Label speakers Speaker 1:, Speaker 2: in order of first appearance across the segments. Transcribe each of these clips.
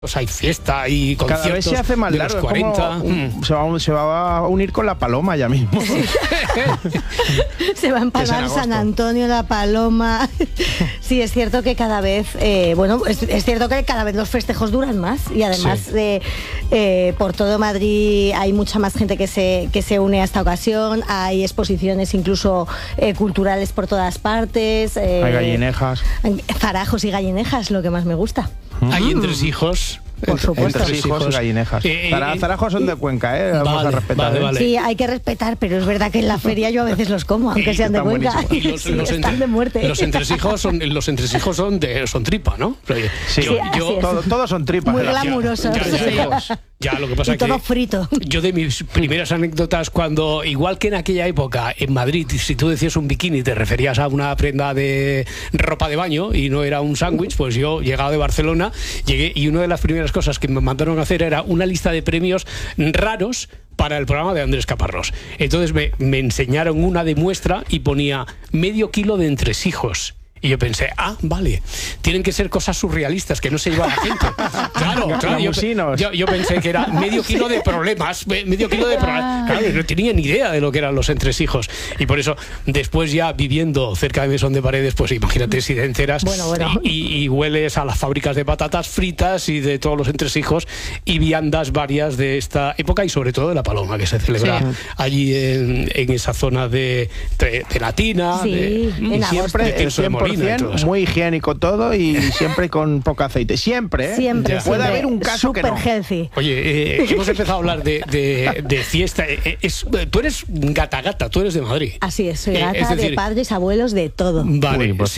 Speaker 1: hay fiesta y conciertos.
Speaker 2: Cada vez se hace más largo.
Speaker 1: 40.
Speaker 2: Se va a unir con La Paloma ya mismo.
Speaker 3: Se va a empalar San Antonio, La Paloma. Sí, es cierto que cada vez, es cierto que cada vez los festejos duran más y además por todo Madrid hay mucha más gente que se une a esta ocasión. Hay exposiciones incluso culturales por todas partes.
Speaker 2: Hay gallinejas.
Speaker 3: Zarajos y gallinejas, lo que más me gusta.
Speaker 1: Hay entresijos.
Speaker 3: Por supuesto.
Speaker 2: Entresijos y gallinejas. Zarajos son de Cuenca, vamos a respetar.
Speaker 1: Vale.
Speaker 3: Sí, hay que respetar, pero es verdad que en la feria yo a veces los como, aunque sean de Cuenca. Están de muerte.
Speaker 1: Los entresijos son tripa, ¿no?
Speaker 3: Sí,
Speaker 2: todos son tripas.
Speaker 3: Muy glamurosos.
Speaker 1: Ya, lo que pasa
Speaker 3: y todo frito.
Speaker 1: Yo de mis primeras anécdotas, cuando, igual que en aquella época, en Madrid, si tú decías un bikini, te referías a una prenda de ropa de baño y no era un sándwich, pues yo, llegado de Barcelona, llegué y una de las primeras cosas que me mandaron a hacer era una lista de premios raros para el programa de Andrés Caparrós. Entonces me enseñaron una de muestra y ponía medio kilo de entresijos. Y yo pensé, vale, tienen que ser cosas surrealistas que no se lleva la gente. Claro, yo pensé que era medio kilo de problemas, Claro, no tenía ni idea de lo que eran los entresijos. Y por eso, después ya viviendo cerca de Mesón de Paredes, pues imagínate si te enteras y hueles a las fábricas de patatas fritas y de todos los entresijos y viandas varias de esta época y sobre todo de La Paloma, que se celebra allí en esa zona de Latina.
Speaker 3: Sí, en
Speaker 2: siempre muy higiénico todo y siempre con poco aceite. Siempre. Puede haber un caso
Speaker 3: super
Speaker 2: que no.
Speaker 3: Healthy.
Speaker 1: Oye, hemos empezado a hablar de fiesta. Tú eres gata, tú eres de Madrid.
Speaker 3: Así es, soy gata de padres, abuelos, de todo.
Speaker 1: Vale,
Speaker 2: pues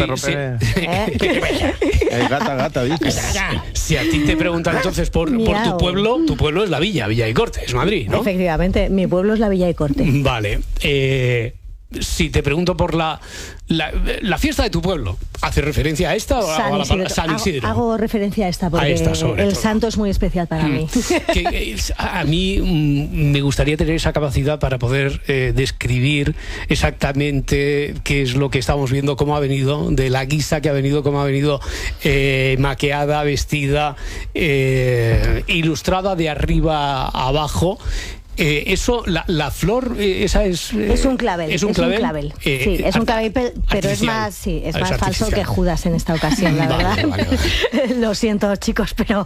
Speaker 2: gata, dices.
Speaker 1: Si a ti te preguntan entonces por tu pueblo es la Villa y Corte, es Madrid, ¿no?
Speaker 3: Efectivamente, mi pueblo es la Villa y Corte.
Speaker 1: Vale. Si te pregunto por la fiesta de tu pueblo, ¿hace referencia a esta o a la palabra San Isidro?
Speaker 3: Hago referencia a esta porque el santo es muy especial para mí.
Speaker 1: A mí me gustaría tener esa capacidad para poder describir exactamente qué es lo que estamos viendo, cómo ha venido, de la guisa que ha venido, cómo ha venido maqueada, vestida, ilustrada de arriba a abajo. Eso, la flor, esa es
Speaker 3: un clavel.
Speaker 1: Es un clavel.
Speaker 3: Sí, es un clavel, pero es más falso que Judas en esta ocasión, la verdad. Vale. Lo siento, chicos, pero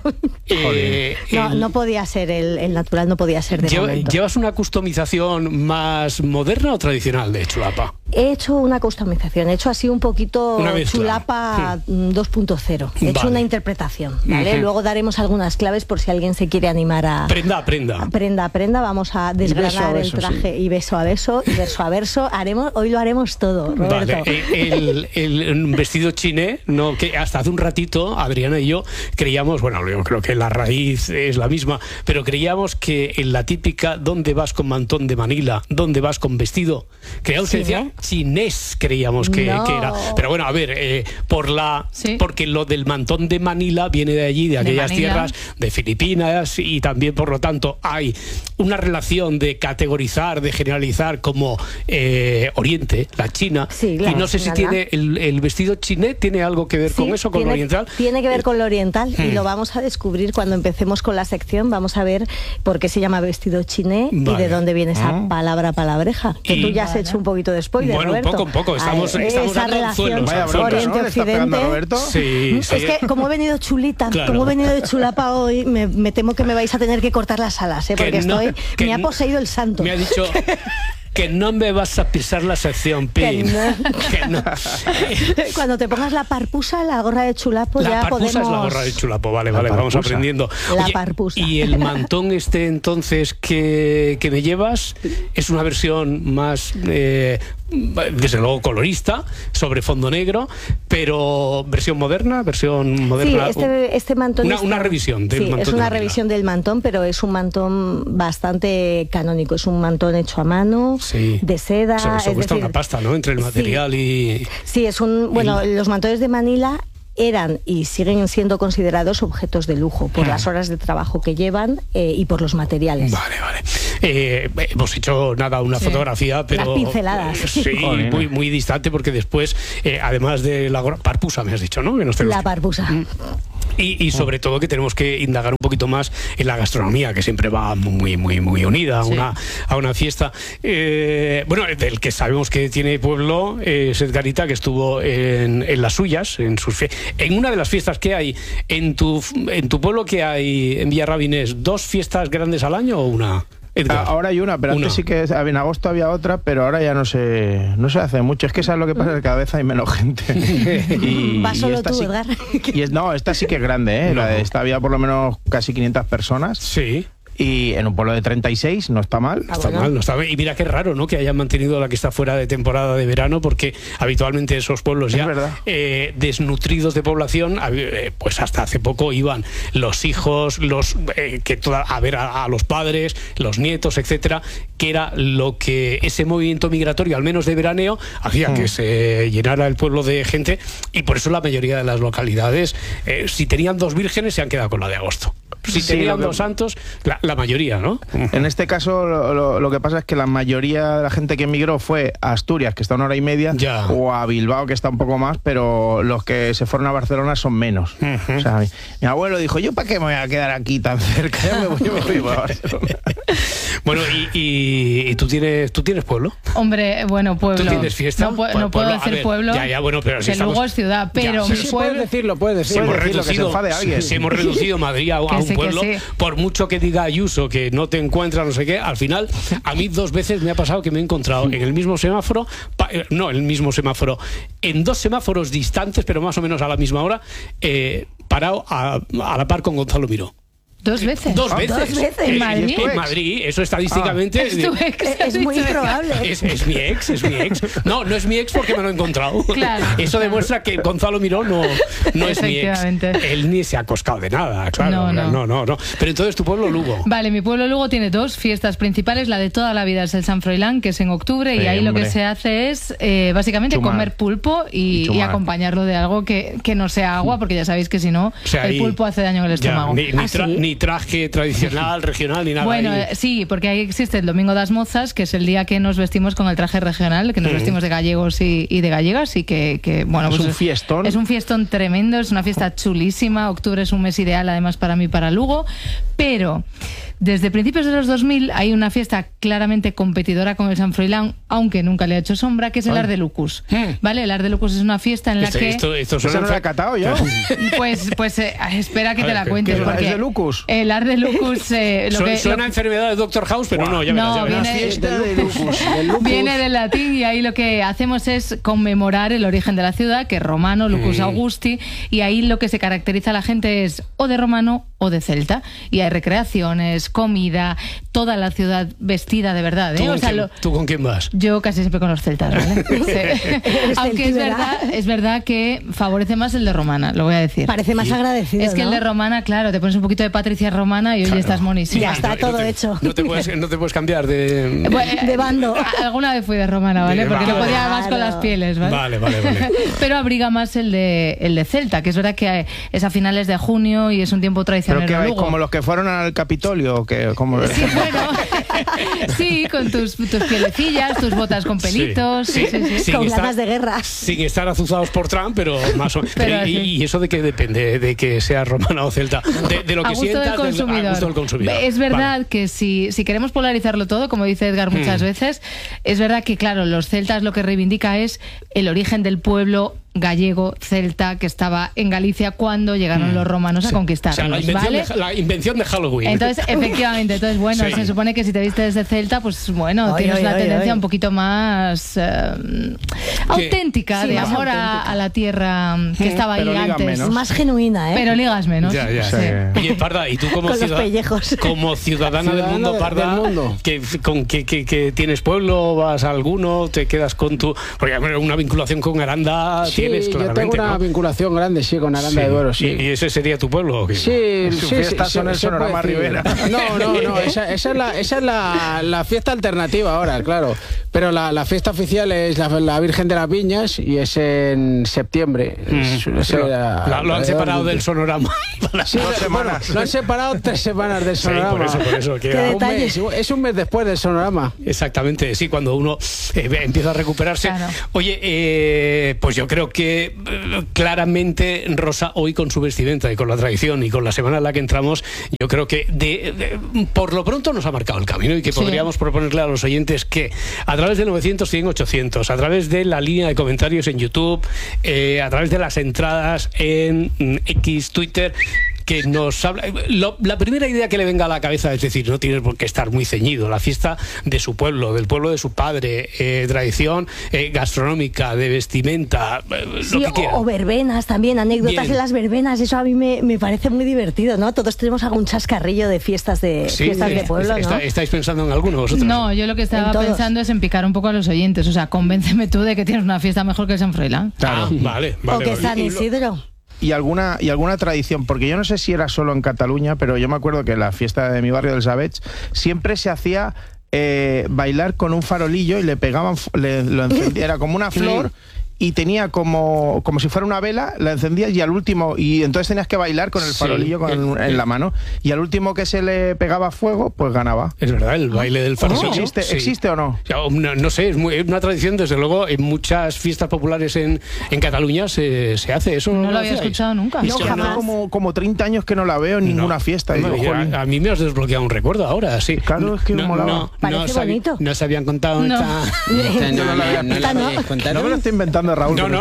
Speaker 3: no podía ser el natural, no podía ser de momento.
Speaker 1: ¿Llevas una customización más moderna o tradicional de chulapa?
Speaker 3: He hecho una customización, he hecho así un poquito chulapa 2.0. He hecho una interpretación, ¿vale? Luego daremos algunas claves por si alguien se quiere animar a... Prenda, vamos a desgranar el traje y beso a beso y verso a verso. Hoy lo haremos todo, Roberto.
Speaker 1: Vale, el vestido chiné, no, que hasta hace un ratito Adriana y yo creíamos, yo creo que la raíz es la misma, pero creíamos que en la típica ¿dónde vas con mantón de Manila? ¿Dónde vas con vestido? Creíamos que decía chinés, creíamos que era. Pero bueno, a ver, porque lo del mantón de Manila viene de allí, de aquellas tierras, de Filipinas, y también, por lo tanto, hay una relación de categorizar, de generalizar como Oriente, la China, y no sé si tiene el vestido chiné, ¿tiene algo que ver con eso, con lo oriental?
Speaker 3: Tiene que ver con lo oriental y lo vamos a descubrir cuando empecemos con la sección. Vamos a ver por qué se llama vestido chiné y de dónde viene esa palabreja, que tú ya has hecho un poquito de spoiler,
Speaker 1: bueno,
Speaker 3: Roberto.
Speaker 1: un poco. Estamos
Speaker 3: esa relación Oriente-Occidente.
Speaker 1: Sí.
Speaker 3: Es que como he venido chulita, como he venido de chulapa hoy, me temo que me vais a tener que cortar las alas, porque me ha poseído el santo.
Speaker 1: Me ha dicho... que no me vas a pisar la sección, Pi. Que no.
Speaker 3: Cuando te pongas la parpusa, la gorra de chulapo,
Speaker 1: ya podemos... La parpusa es la gorra de chulapo, vale, vamos aprendiendo.
Speaker 3: La parpusa.
Speaker 1: Y el mantón entonces que me llevas es una versión más... desde luego colorista, sobre fondo negro, pero versión moderna.
Speaker 3: Sí, este mantón
Speaker 1: una revisión del mantón.
Speaker 3: Es una revisión del mantón, pero es un mantón bastante canónico. Es un mantón hecho a mano, de seda.
Speaker 1: Eso cuesta una pasta, ¿no? Entre el material y...
Speaker 3: Sí, los mantones de Manila eran y siguen siendo considerados objetos de lujo por las horas de trabajo que llevan y por los materiales.
Speaker 1: Vale. Hemos hecho una fotografía, pero...
Speaker 3: Las pinceladas.
Speaker 1: Muy, muy distante, porque después, además de la parpusa, me has dicho, ¿no?
Speaker 3: La parpusa.
Speaker 1: Y sobre todo que tenemos que indagar un poquito más en la gastronomía, que siempre va muy unida a una fiesta. Bueno, el que sabemos que tiene pueblo es Edgarita, que estuvo en las suyas, en una de las fiestas que hay en tu pueblo, que hay en Villarrabinés, ¿2 fiestas grandes al año o una? Edgar.
Speaker 2: Ahora hay una, pero antes sí que en agosto había otra, pero ahora ya no se hace mucho. Es que sabes lo que pasa, que cada vez hay menos gente.
Speaker 3: Vas solo tú, Edgar.
Speaker 2: No, esta sí que es grande, ¿eh?
Speaker 1: No.
Speaker 2: Esta había por lo menos casi 500 personas.
Speaker 1: Sí.
Speaker 2: Y en un pueblo de 36 no está mal.
Speaker 1: No está mal. Y mira qué raro, ¿no?, que hayan mantenido la que está fuera de temporada de verano, porque habitualmente esos pueblos ya desnutridos de población, pues hasta hace poco iban los hijos, a ver a los padres, los nietos, etcétera, que era lo que ese movimiento migratorio, al menos de veraneo, hacía que se llenara el pueblo de gente, y por eso la mayoría de las localidades, si tenían 2 vírgenes, se han quedado con la de agosto. Si tenían 2 santos, la mayoría, ¿no?
Speaker 2: En este caso, lo que pasa es que la mayoría de la gente que emigró fue a Asturias, que está a 1 hora y media, o a Bilbao, que está un poco más, pero los que se fueron a Barcelona son menos. O sea, mi abuelo dijo, ¿yo para qué me voy a quedar aquí tan cerca? Ya me voy a Barcelona.
Speaker 1: Bueno, y tú tienes pueblo.
Speaker 4: Hombre, bueno, pueblo.
Speaker 1: ¿Tú tienes fiesta?
Speaker 4: No puedo decir pueblo.
Speaker 1: Bueno, pero si
Speaker 4: Lugo es ciudad, pero mi pueblo...
Speaker 2: Puedes decirlo,
Speaker 1: si hemos reducido Madrid a un pueblo, por mucho que diga Ayuso que no te encuentra no sé qué, al final a mí 2 veces me ha pasado que me he encontrado en el mismo semáforo, en 2 semáforos distantes, pero más o menos a la misma hora, parado a la par con Gonzalo Miró.
Speaker 4: 2 veces.
Speaker 3: 2 veces.
Speaker 4: ¿En Madrid?
Speaker 1: En Madrid, eso estadísticamente...
Speaker 4: Es tu ex.
Speaker 3: Es muy improbable.
Speaker 1: Es mi ex. No es mi ex porque me lo he encontrado.
Speaker 4: Claro.
Speaker 1: Eso demuestra que Gonzalo Miró no es mi ex. Él ni se ha coscado de nada, claro. No. Pero entonces tu pueblo, Lugo.
Speaker 4: Vale, mi pueblo Lugo tiene 2 fiestas principales. La de toda la vida es el San Froilán, que es en octubre, y ahí lo que se hace es básicamente comer pulpo y acompañarlo de algo que no sea agua, porque ya sabéis que si no, el pulpo hace daño en el estómago.
Speaker 1: Ni traje tradicional, regional, ni nada.
Speaker 4: Bueno, sí, porque ahí existe el Domingo das Mozas, que es el día que nos vestimos con el traje regional, que nos vestimos de gallegos y de gallegas, y que bueno,
Speaker 2: es
Speaker 4: pues
Speaker 2: un fiestón.
Speaker 4: Es un fiestón tremendo, es una fiesta chulísima. Octubre es un mes ideal, además, para mí, para Lugo, pero... Desde principios de los 2000 hay una fiesta claramente competidora con el San Froilán, aunque nunca le ha hecho sombra, que es el Arde Lucus. ¿Vale? El Arde Lucus es una fiesta en la que...
Speaker 2: Esto no lo he catado yo.
Speaker 4: Pues espera que te la cuente.
Speaker 2: ¿Es de Lucus?
Speaker 4: El Arde Lucus...
Speaker 1: Suena enfermedad de Dr. House, pero no, ya verás.
Speaker 2: Fiesta de Lucus.
Speaker 4: Viene del latín, y ahí lo que hacemos es conmemorar el origen de la ciudad, que es romano, Lucus Augusti, y ahí lo que se caracteriza a la gente es o de romano o de celta, y hay recreaciones, comida, toda la ciudad vestida de verdad, ¿eh?
Speaker 1: ¿Tú con quién vas?
Speaker 4: Yo casi siempre con los celtas, ¿vale? Sí. Aunque es verdad que favorece más el de romana, lo voy a decir.
Speaker 3: Parece más agradecido,
Speaker 4: es que el de romana, claro, te pones un poquito de Patricia romana y hoy estás monísima.
Speaker 3: Ya está todo hecho.
Speaker 1: No te puedes cambiar de
Speaker 4: bando. Alguna vez fui de romana, ¿vale? Porque no podía más con las pieles, ¿vale?
Speaker 1: Vale.
Speaker 4: Pero abriga más el de celta, que es verdad que es a finales de junio y es un tiempo tradicional.
Speaker 2: ¿Pero qué vais, como los que fueron al Capitolio?
Speaker 4: Sí, bueno, sí, con tus pielecillas, tus botas con pelitos.
Speaker 3: Sí. Con ganas de guerra.
Speaker 1: Sin estar azuzados por Trump, pero más o menos. ¿Y eso de qué depende? ¿De que sea romana o celta? De lo que sientas, a gusto del consumidor.
Speaker 4: Es verdad que si queremos polarizarlo todo, como dice Edgar muchas veces, es verdad que, claro, los celtas lo que reivindica es el origen del pueblo gallego, celta, que estaba en Galicia cuando llegaron los romanos a conquistarnos.
Speaker 1: O sea, la invención de Halloween.
Speaker 4: Entonces, efectivamente, bueno, se supone que si te vistes de celta, pues bueno, tienes una tendencia un poquito más auténtica, de amor a la tierra que estaba ahí antes.
Speaker 3: Más genuina, ¿eh?
Speaker 4: Pero ligas menos.
Speaker 1: Ya. Oye, Parda, ¿y tú como ciudadana del mundo, Parda, que tienes pueblo, vas a alguno, te quedas con tu... Porque una vinculación con Aranda...
Speaker 5: Sí, yo tengo una vinculación grande, con Aranda de Duero, sí.
Speaker 1: ¿Y ese sería tu pueblo o qué?
Speaker 5: Sí.
Speaker 2: Son el Sonorama Rivera.
Speaker 5: No, esa es la fiesta alternativa ahora, claro. Pero la fiesta oficial es la Virgen de las Viñas y es en septiembre.
Speaker 1: Lo han separado del Sonorama.
Speaker 5: Sí, 2 semanas. Lo han separado 3 semanas del Sonorama.
Speaker 1: Sí, por eso.
Speaker 5: Es un mes después del Sonorama.
Speaker 1: Exactamente, sí, cuando uno empieza a recuperarse. Claro. Oye, pues yo creo porque claramente Rosa hoy con su vestimenta y con la tradición y con la semana en la que entramos, yo creo que por lo pronto nos ha marcado el camino y que podríamos proponerle a los oyentes que a través de 900, 100, 800, a través de la línea de comentarios en YouTube, a través de las entradas en X, Twitter, que nos habla. La primera idea que le venga a la cabeza es decir, no tienes por qué estar muy ceñido. La fiesta de su pueblo, del pueblo de su padre, tradición gastronómica, de vestimenta,
Speaker 3: sí,
Speaker 1: lo que quiera.
Speaker 3: O verbenas también, anécdotas de las verbenas. Eso a mí me parece muy divertido, ¿no? Todos tenemos algún chascarrillo de fiestas de pueblo, ¿no?
Speaker 1: ¿Estáis pensando en alguno vosotros?
Speaker 4: No, yo lo que estaba pensando es en picar un poco a los oyentes. O sea, convénceme tú de que tienes una fiesta mejor que el San Froilán.
Speaker 1: Claro, vale.
Speaker 3: O que San Isidro.
Speaker 2: Y alguna tradición, porque yo no sé si era solo en Cataluña, pero yo me acuerdo que en la fiesta de mi barrio del Savets siempre se hacía bailar con un farolillo y le pegaban, lo encendía, era como una flor y tenía como si fuera una vela, la encendías y al último, y entonces tenías que bailar con el farolillo en la mano, y al último que se le pegaba fuego, pues ganaba.
Speaker 1: Es verdad, el baile del farolillo.
Speaker 2: ¿Existe o no?
Speaker 1: No sé, es una tradición, desde luego, en muchas fiestas populares en Cataluña se hace eso.
Speaker 4: No lo había escuchado nunca.
Speaker 2: No, jamás. Como 30 años que no la veo en ninguna fiesta.
Speaker 1: A mí me has desbloqueado un recuerdo ahora, sí.
Speaker 2: Claro, es que molaba.
Speaker 3: Parece bonito.
Speaker 1: No se habían contado
Speaker 5: No me lo estoy inventando, Raúl.
Speaker 1: No,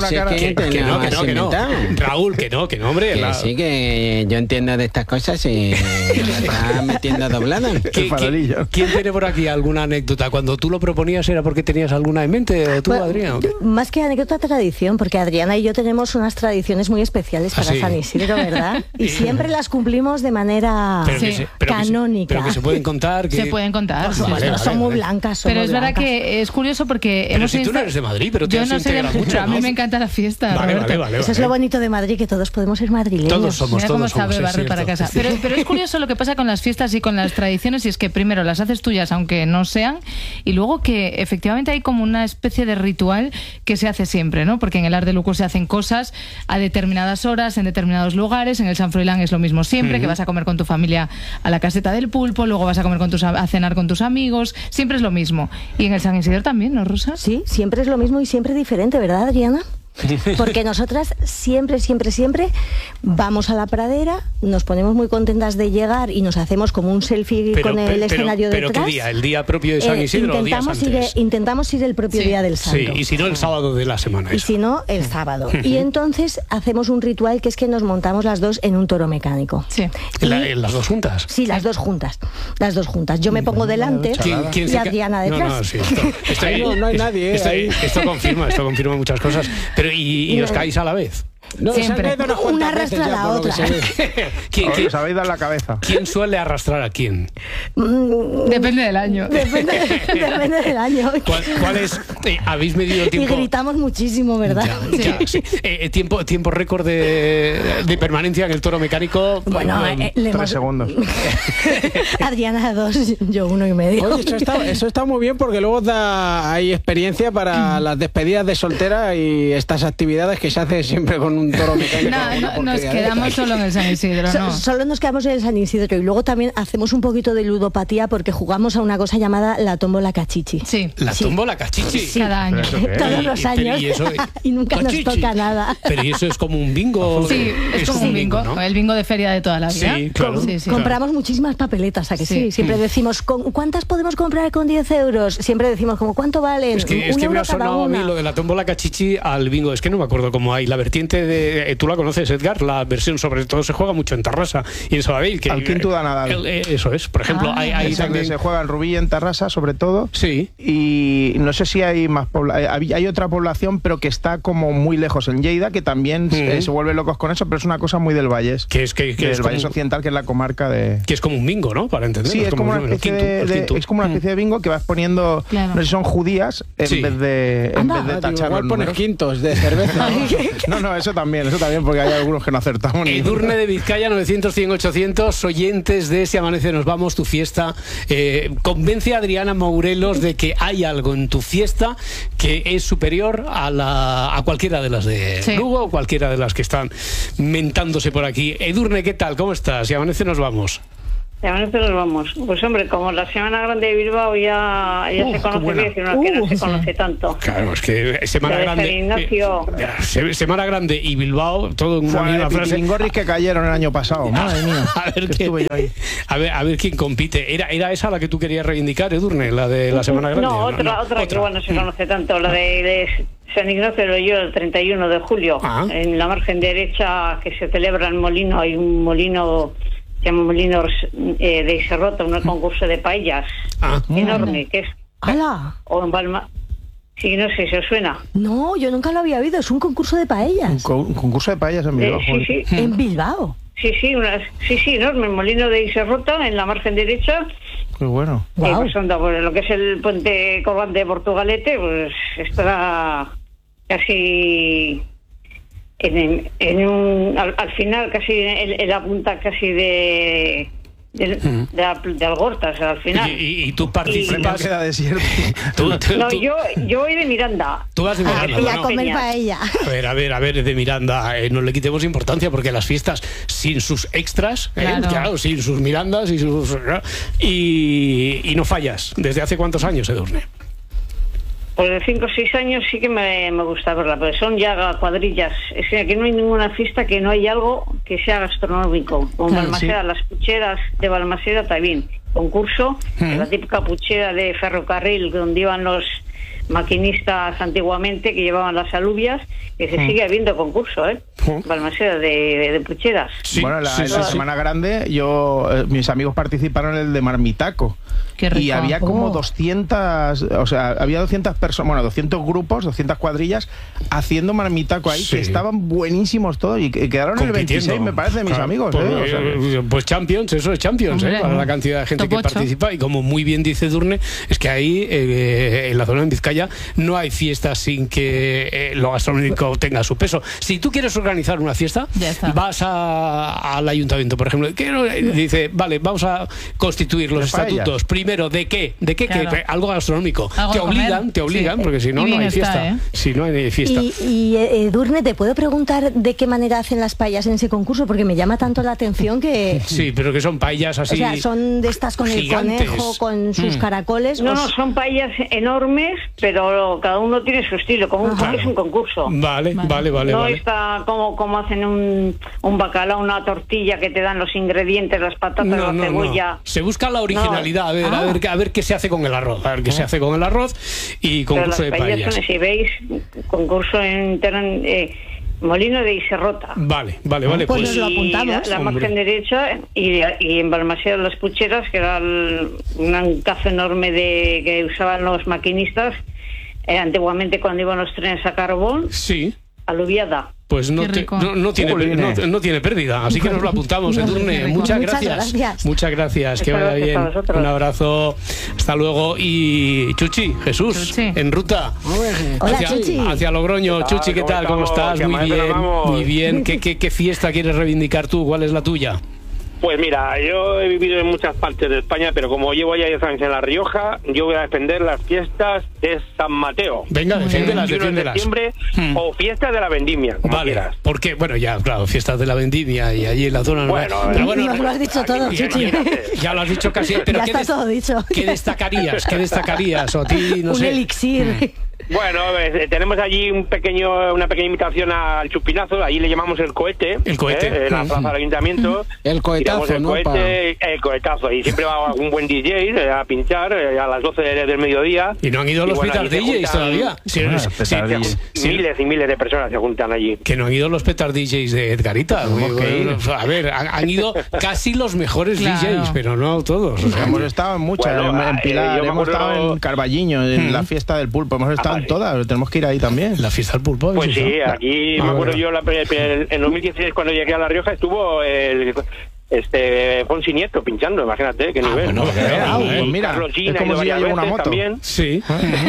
Speaker 1: Raúl, que no, hombre.
Speaker 5: Que sí, que yo entiendo de estas cosas y me está metiendo doblada.
Speaker 1: ¿Quién tiene por aquí alguna anécdota? Cuando tú lo proponías, ¿era porque tenías alguna en mente? ¿Tú, Adrián?
Speaker 3: Más que anécdota, tradición, porque Adriana y yo tenemos unas tradiciones muy especiales para San Isidro, ¿verdad? Y siempre las cumplimos de manera canónica.
Speaker 1: Pero que se pueden contar.
Speaker 4: Se pueden contar.
Speaker 3: Son muy blancas.
Speaker 4: Pero es verdad que es curioso porque...
Speaker 1: Pero si tú no eres de Madrid, pero te has integrado mucho.
Speaker 4: A mí me encanta la fiesta.
Speaker 1: Vale.
Speaker 3: Eso es lo bonito de Madrid, que todos podemos ser madrileños.
Speaker 1: Todos somos.
Speaker 4: Mira cómo sabe barrer para casa. Pero es curioso lo que pasa con las fiestas y con las tradiciones, y es que primero las haces tuyas, aunque no sean, y luego que efectivamente hay como una especie de ritual que se hace siempre, ¿no? Porque en el Arc de Luco se hacen cosas a determinadas horas, en determinados lugares. En el San Froilán es lo mismo siempre, que vas a comer con tu familia a la caseta del pulpo, luego vas a comer a cenar con tus amigos, siempre es lo mismo. Y en el San Isidro también, ¿no, Rosa?
Speaker 3: Sí, siempre es lo mismo y siempre diferente, ¿verdad, Adriana? Porque nosotras siempre vamos a la pradera, nos ponemos muy contentas de llegar y nos hacemos como un selfie con el escenario detrás.
Speaker 1: ¿Pero qué día? ¿El día propio de San Isidro o días antes?
Speaker 3: Intentamos ir el propio día del santo.
Speaker 1: Sí, y si no, el sábado de la semana.
Speaker 3: Y si no, el sábado. Y entonces hacemos un ritual que es que nos montamos las dos en un toro mecánico.
Speaker 4: Sí.
Speaker 1: ¿Las dos juntas?
Speaker 3: Sí, las dos juntas. Yo me pongo delante y Adriana detrás.
Speaker 5: No hay nadie.
Speaker 1: Esto confirma muchas cosas. Pero ¿y os caéis a la vez?
Speaker 3: No, siempre. Una arrastra a la otra.
Speaker 2: Os habéis dado la cabeza.
Speaker 1: ¿Quién suele arrastrar a quién?
Speaker 4: Depende del año.
Speaker 3: Depende del año.
Speaker 1: ¿Cuál es? ¿Habéis medido el tiempo?
Speaker 3: Y gritamos muchísimo, ¿verdad?
Speaker 1: Sí. ¿Tiempo récord de permanencia en el toro mecánico?
Speaker 3: Bueno,
Speaker 2: 3 segundos.
Speaker 3: Adriana 2, yo 1,5.
Speaker 5: Oye, eso está muy bien porque luego hay experiencia para las despedidas de soltera y estas actividades que se hacen siempre con un toro mecánico.
Speaker 4: No, nos quedamos solo en el San Isidro, ¿no?
Speaker 3: Solo nos quedamos en el San Isidro y luego también hacemos un poquito de ludopatía porque jugamos a una cosa llamada la tómbola cachichi.
Speaker 4: Sí.
Speaker 1: ¿La tómbola cachichi?
Speaker 4: Sí. Cada año.
Speaker 3: Todos los años. Y nunca cachichi. Nos toca nada.
Speaker 1: Pero ¿y eso es como un bingo?
Speaker 4: Sí, es como un bingo, ¿no? El bingo de feria de toda la vida.
Speaker 1: Sí, claro.
Speaker 3: Compramos muchísimas papeletas, ¿a que sí? Siempre decimos, ¿cuántas podemos comprar con 10 euros? Siempre decimos, ¿cuánto valen?
Speaker 1: Es que me ha sonado a mí lo de la tómbola cachichi al bingo. Es que no me acuerdo cómo hay la vertiente de... Tú la conoces, Edgar, la versión sobre todo se juega mucho en Tarrasa y en Sabadell.
Speaker 2: Al quinto da nada.
Speaker 1: Eso es, por ejemplo, hay también...
Speaker 2: Se juega en Rubí y en Tarrasa, sobre todo.
Speaker 1: Sí.
Speaker 2: Y no sé si hay más hay otra población, pero que está como muy lejos en Lleida, que también se vuelve locos con eso, pero es una cosa muy del Valles.
Speaker 1: Que es
Speaker 2: Valles Occidental, que es la comarca de...
Speaker 1: Que es como un bingo, ¿no? Para entender.
Speaker 2: Sí, es como una especie de bingo que vas poniendo, no sé si son judías, en vez de tachar los números.
Speaker 5: Quintos de cerveza.
Speaker 2: No, eso también, porque hay algunos que no acertamos.
Speaker 1: Edurne de Vizcaya, 900, 100, 800, oyentes de Si Amanece Nos Vamos, tu fiesta. Convence a Adriana Mourelos de que hay algo en tu fiesta que es superior a cualquiera de las de Lugo o cualquiera de las que están mentándose por aquí. Edurne, ¿qué tal? ¿Cómo estás? Si Amanece Nos Vamos.
Speaker 6: De momento nos vamos. Pues hombre, como la Semana Grande de Bilbao ya se conoce bien, sino que no se conoce tanto.
Speaker 1: Claro, es que Semana Grande, Semana Grande y Bilbao, todo en una misma frase.
Speaker 2: Pingorris que cayeron el año pasado, madre mía.
Speaker 1: A ver quién compite. ¿Era esa la que tú querías reivindicar, Edurne, la de la Semana Grande?
Speaker 6: No, otra que igual no se conoce tanto, la de San Ignacio de Loyola el 31 de julio. En la margen derecha que se celebra el molino, hay un molino... Se llama Molino de Iserrota, un concurso de paellas enorme, que es...
Speaker 3: ¡Hala!
Speaker 6: O en Balma... Sí, no sé si os suena.
Speaker 3: No, yo nunca lo había oído, es un concurso de paellas.
Speaker 2: Un concurso de paellas en Bilbao.
Speaker 6: Sí.
Speaker 3: ¿En Bilbao?
Speaker 6: Sí, enorme, el Molino de Iserrota, en la margen derecha.
Speaker 2: Qué bueno.
Speaker 6: Pues anda, por lo que es el puente Colgante de Portugalete, pues está casi... al final casi en la punta casi de Algorta, o sea, al final.
Speaker 1: Y tú participas.
Speaker 2: Queda desierto.
Speaker 6: No, yo voy de Miranda.
Speaker 1: Tú vas de Miranda.
Speaker 3: Y a comer paella.
Speaker 1: A ver, de Miranda, no le quitemos importancia porque las fiestas sin sus extras, claro, sin sus Mirandas y no fallas. ¿Desde hace cuántos años, Edurne?
Speaker 6: Pues de 5 o 6 años sí que me gusta verla, porque son ya cuadrillas. Es que aquí no hay ninguna fiesta que no hay algo que sea gastronómico. Como Balmaseda, las pucheras de Balmaseda también. Concurso, la típica puchera de ferrocarril donde iban los maquinistas antiguamente que llevaban las alubias, que se sigue habiendo concurso, Balmaseda de pucheras.
Speaker 2: Sí, bueno, la Semana Grande, mis amigos participaron en el de Marmitaco. Y había como 200, o sea, había 200 personas, bueno, 200 grupos, 200 cuadrillas haciendo Marmitaco ahí, que estaban buenísimos todos y quedaron en el 26, me parece, mis amigos.
Speaker 1: Pues Champions, eso es Champions, para la cantidad de gente que participa. Y como muy bien dice Edurne, es que ahí, en la zona de Vizcaya, no hay fiestas sin que lo gastronómico tenga su peso. Si tú quieres organizar una fiesta, vas al ayuntamiento, por ejemplo, dice, vale, vamos a constituir los estatutos. Primero, ¿de qué? Claro. Algo gastronómico. Te obligan, porque si no, no hay fiesta. Si no hay fiesta.
Speaker 3: Y Edurne, ¿te puedo preguntar de qué manera hacen las paellas en ese concurso? Porque me llama tanto la atención que...
Speaker 1: Sí, pero que son paellas así...
Speaker 3: O sea, son de estas con gigantes. El conejo, con sus caracoles...
Speaker 6: No, son paellas enormes, pero cada uno tiene su estilo, como es un concurso.
Speaker 1: Vale.
Speaker 6: No está como hacen un bacalao, una tortilla que te dan los ingredientes, las patatas, la cebolla...
Speaker 1: No. Se busca la originalidad, a ver qué se hace con el arroz. A ver qué se hace con el arroz y concurso de paellas.
Speaker 6: Si veis, concurso en Molino de Iserrota.
Speaker 1: Vale.
Speaker 3: Pues nos lo apuntamos.
Speaker 6: La margen derecha y en Balmaseda las pucheras, que era un cazo enorme que usaban los maquinistas antiguamente cuando iban los trenes a carbón.
Speaker 1: Sí.
Speaker 6: Aluviada.
Speaker 1: Pues no tiene pérdida, así que nos lo apuntamos, Edurne. Muchas gracias, que vaya bien. Un abrazo, hasta luego. Y Chuchi, Jesús, en ruta.
Speaker 3: Hola, Chuchi.
Speaker 1: Hacia Logroño. Chuchi, ¿qué tal? ¿Cómo estás? Muy bien. ¿Qué fiesta quieres reivindicar tú? ¿Cuál es la tuya?
Speaker 7: Pues mira, yo he vivido en muchas partes de España, pero como llevo ya 10 años en La Rioja, yo voy a defender las fiestas de San Mateo.
Speaker 1: Venga, defiéndelas.
Speaker 7: de septiembre o fiestas de la Vendimia, como quieras.
Speaker 1: Porque, bueno, ya, claro, fiestas de la Vendimia y allí en la zona...
Speaker 3: Bueno, lo has dicho todo, Chuchi.
Speaker 1: Ya lo has dicho casi, pero
Speaker 3: ya está todo dicho.
Speaker 1: ¿Qué destacarías? O a ti, no sé.
Speaker 3: Un elixir.
Speaker 7: Bueno, tenemos allí una pequeña invitación al chupinazo, allí le llamamos el cohete.
Speaker 1: El cohete.
Speaker 7: En la plaza del ayuntamiento.
Speaker 5: El cohetazo,
Speaker 7: el cohetazo. Y siempre va un buen DJ a pinchar a las 12 del mediodía.
Speaker 1: Y no han ido los petar DJs todavía.
Speaker 7: Miles y miles de personas se juntan allí.
Speaker 1: Que no han ido los petar DJs de Edgarita. A ver, han ido casi los mejores DJs, pero no todos.
Speaker 2: O sea, hemos estado en muchas, en Pilar, hemos estado en Carballiño, en la fiesta del pulpo, hemos estado en todas, tenemos que ir ahí también.
Speaker 1: La fiesta del pulpo.
Speaker 7: Pues sí, aquí me acuerdo yo, en 2016 cuando llegué a La Rioja estuvo Fonsi Nieto pinchando, imagínate qué nivel.
Speaker 2: Pues mira, es como si lleva una moto
Speaker 7: también.
Speaker 1: Sí.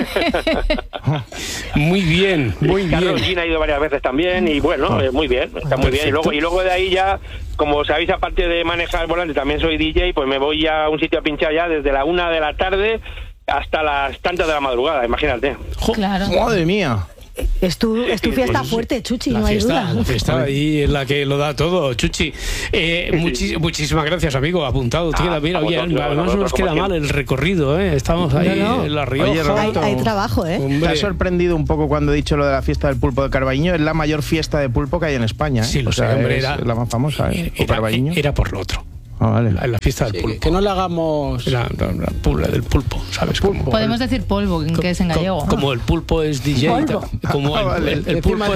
Speaker 1: Muy bien.
Speaker 7: Carlos Gina ha ido varias veces también y bueno, muy bien, está muy bien. Y luego de ahí ya, como sabéis, aparte de manejar el volante, también soy DJ, pues me voy a un sitio a pinchar ya desde la 1 de la tarde hasta las tantas de la madrugada, imagínate.
Speaker 3: Claro.
Speaker 2: Madre mía.
Speaker 3: Es tu fiesta fuerte, Chuchi, no hay duda.
Speaker 1: La fiesta ahí es la que lo da todo, Chuchi. Muchísimas gracias, amigo. Apuntado. Mira, oye, además no nos queda mal el recorrido, ¿eh? Estamos ahí en La Rioja.
Speaker 2: Oye, Roberto,
Speaker 3: hay trabajo, ¿eh?
Speaker 2: Me ha sorprendido un poco cuando he dicho lo de la fiesta del pulpo de Carballiño. Es la mayor fiesta de pulpo que hay en España, ¿eh?
Speaker 1: Sí, lo sé, hombre.
Speaker 2: Es la más famosa, ¿eh?
Speaker 1: Era por lo otro.
Speaker 2: Vale.
Speaker 1: La fiesta del pulpo.
Speaker 5: Que no le hagamos...
Speaker 1: La del pulpo, ¿sabes?
Speaker 4: Podemos decir polvo, que es en gallego.
Speaker 1: Como el pulpo es DJ. Como el pulpo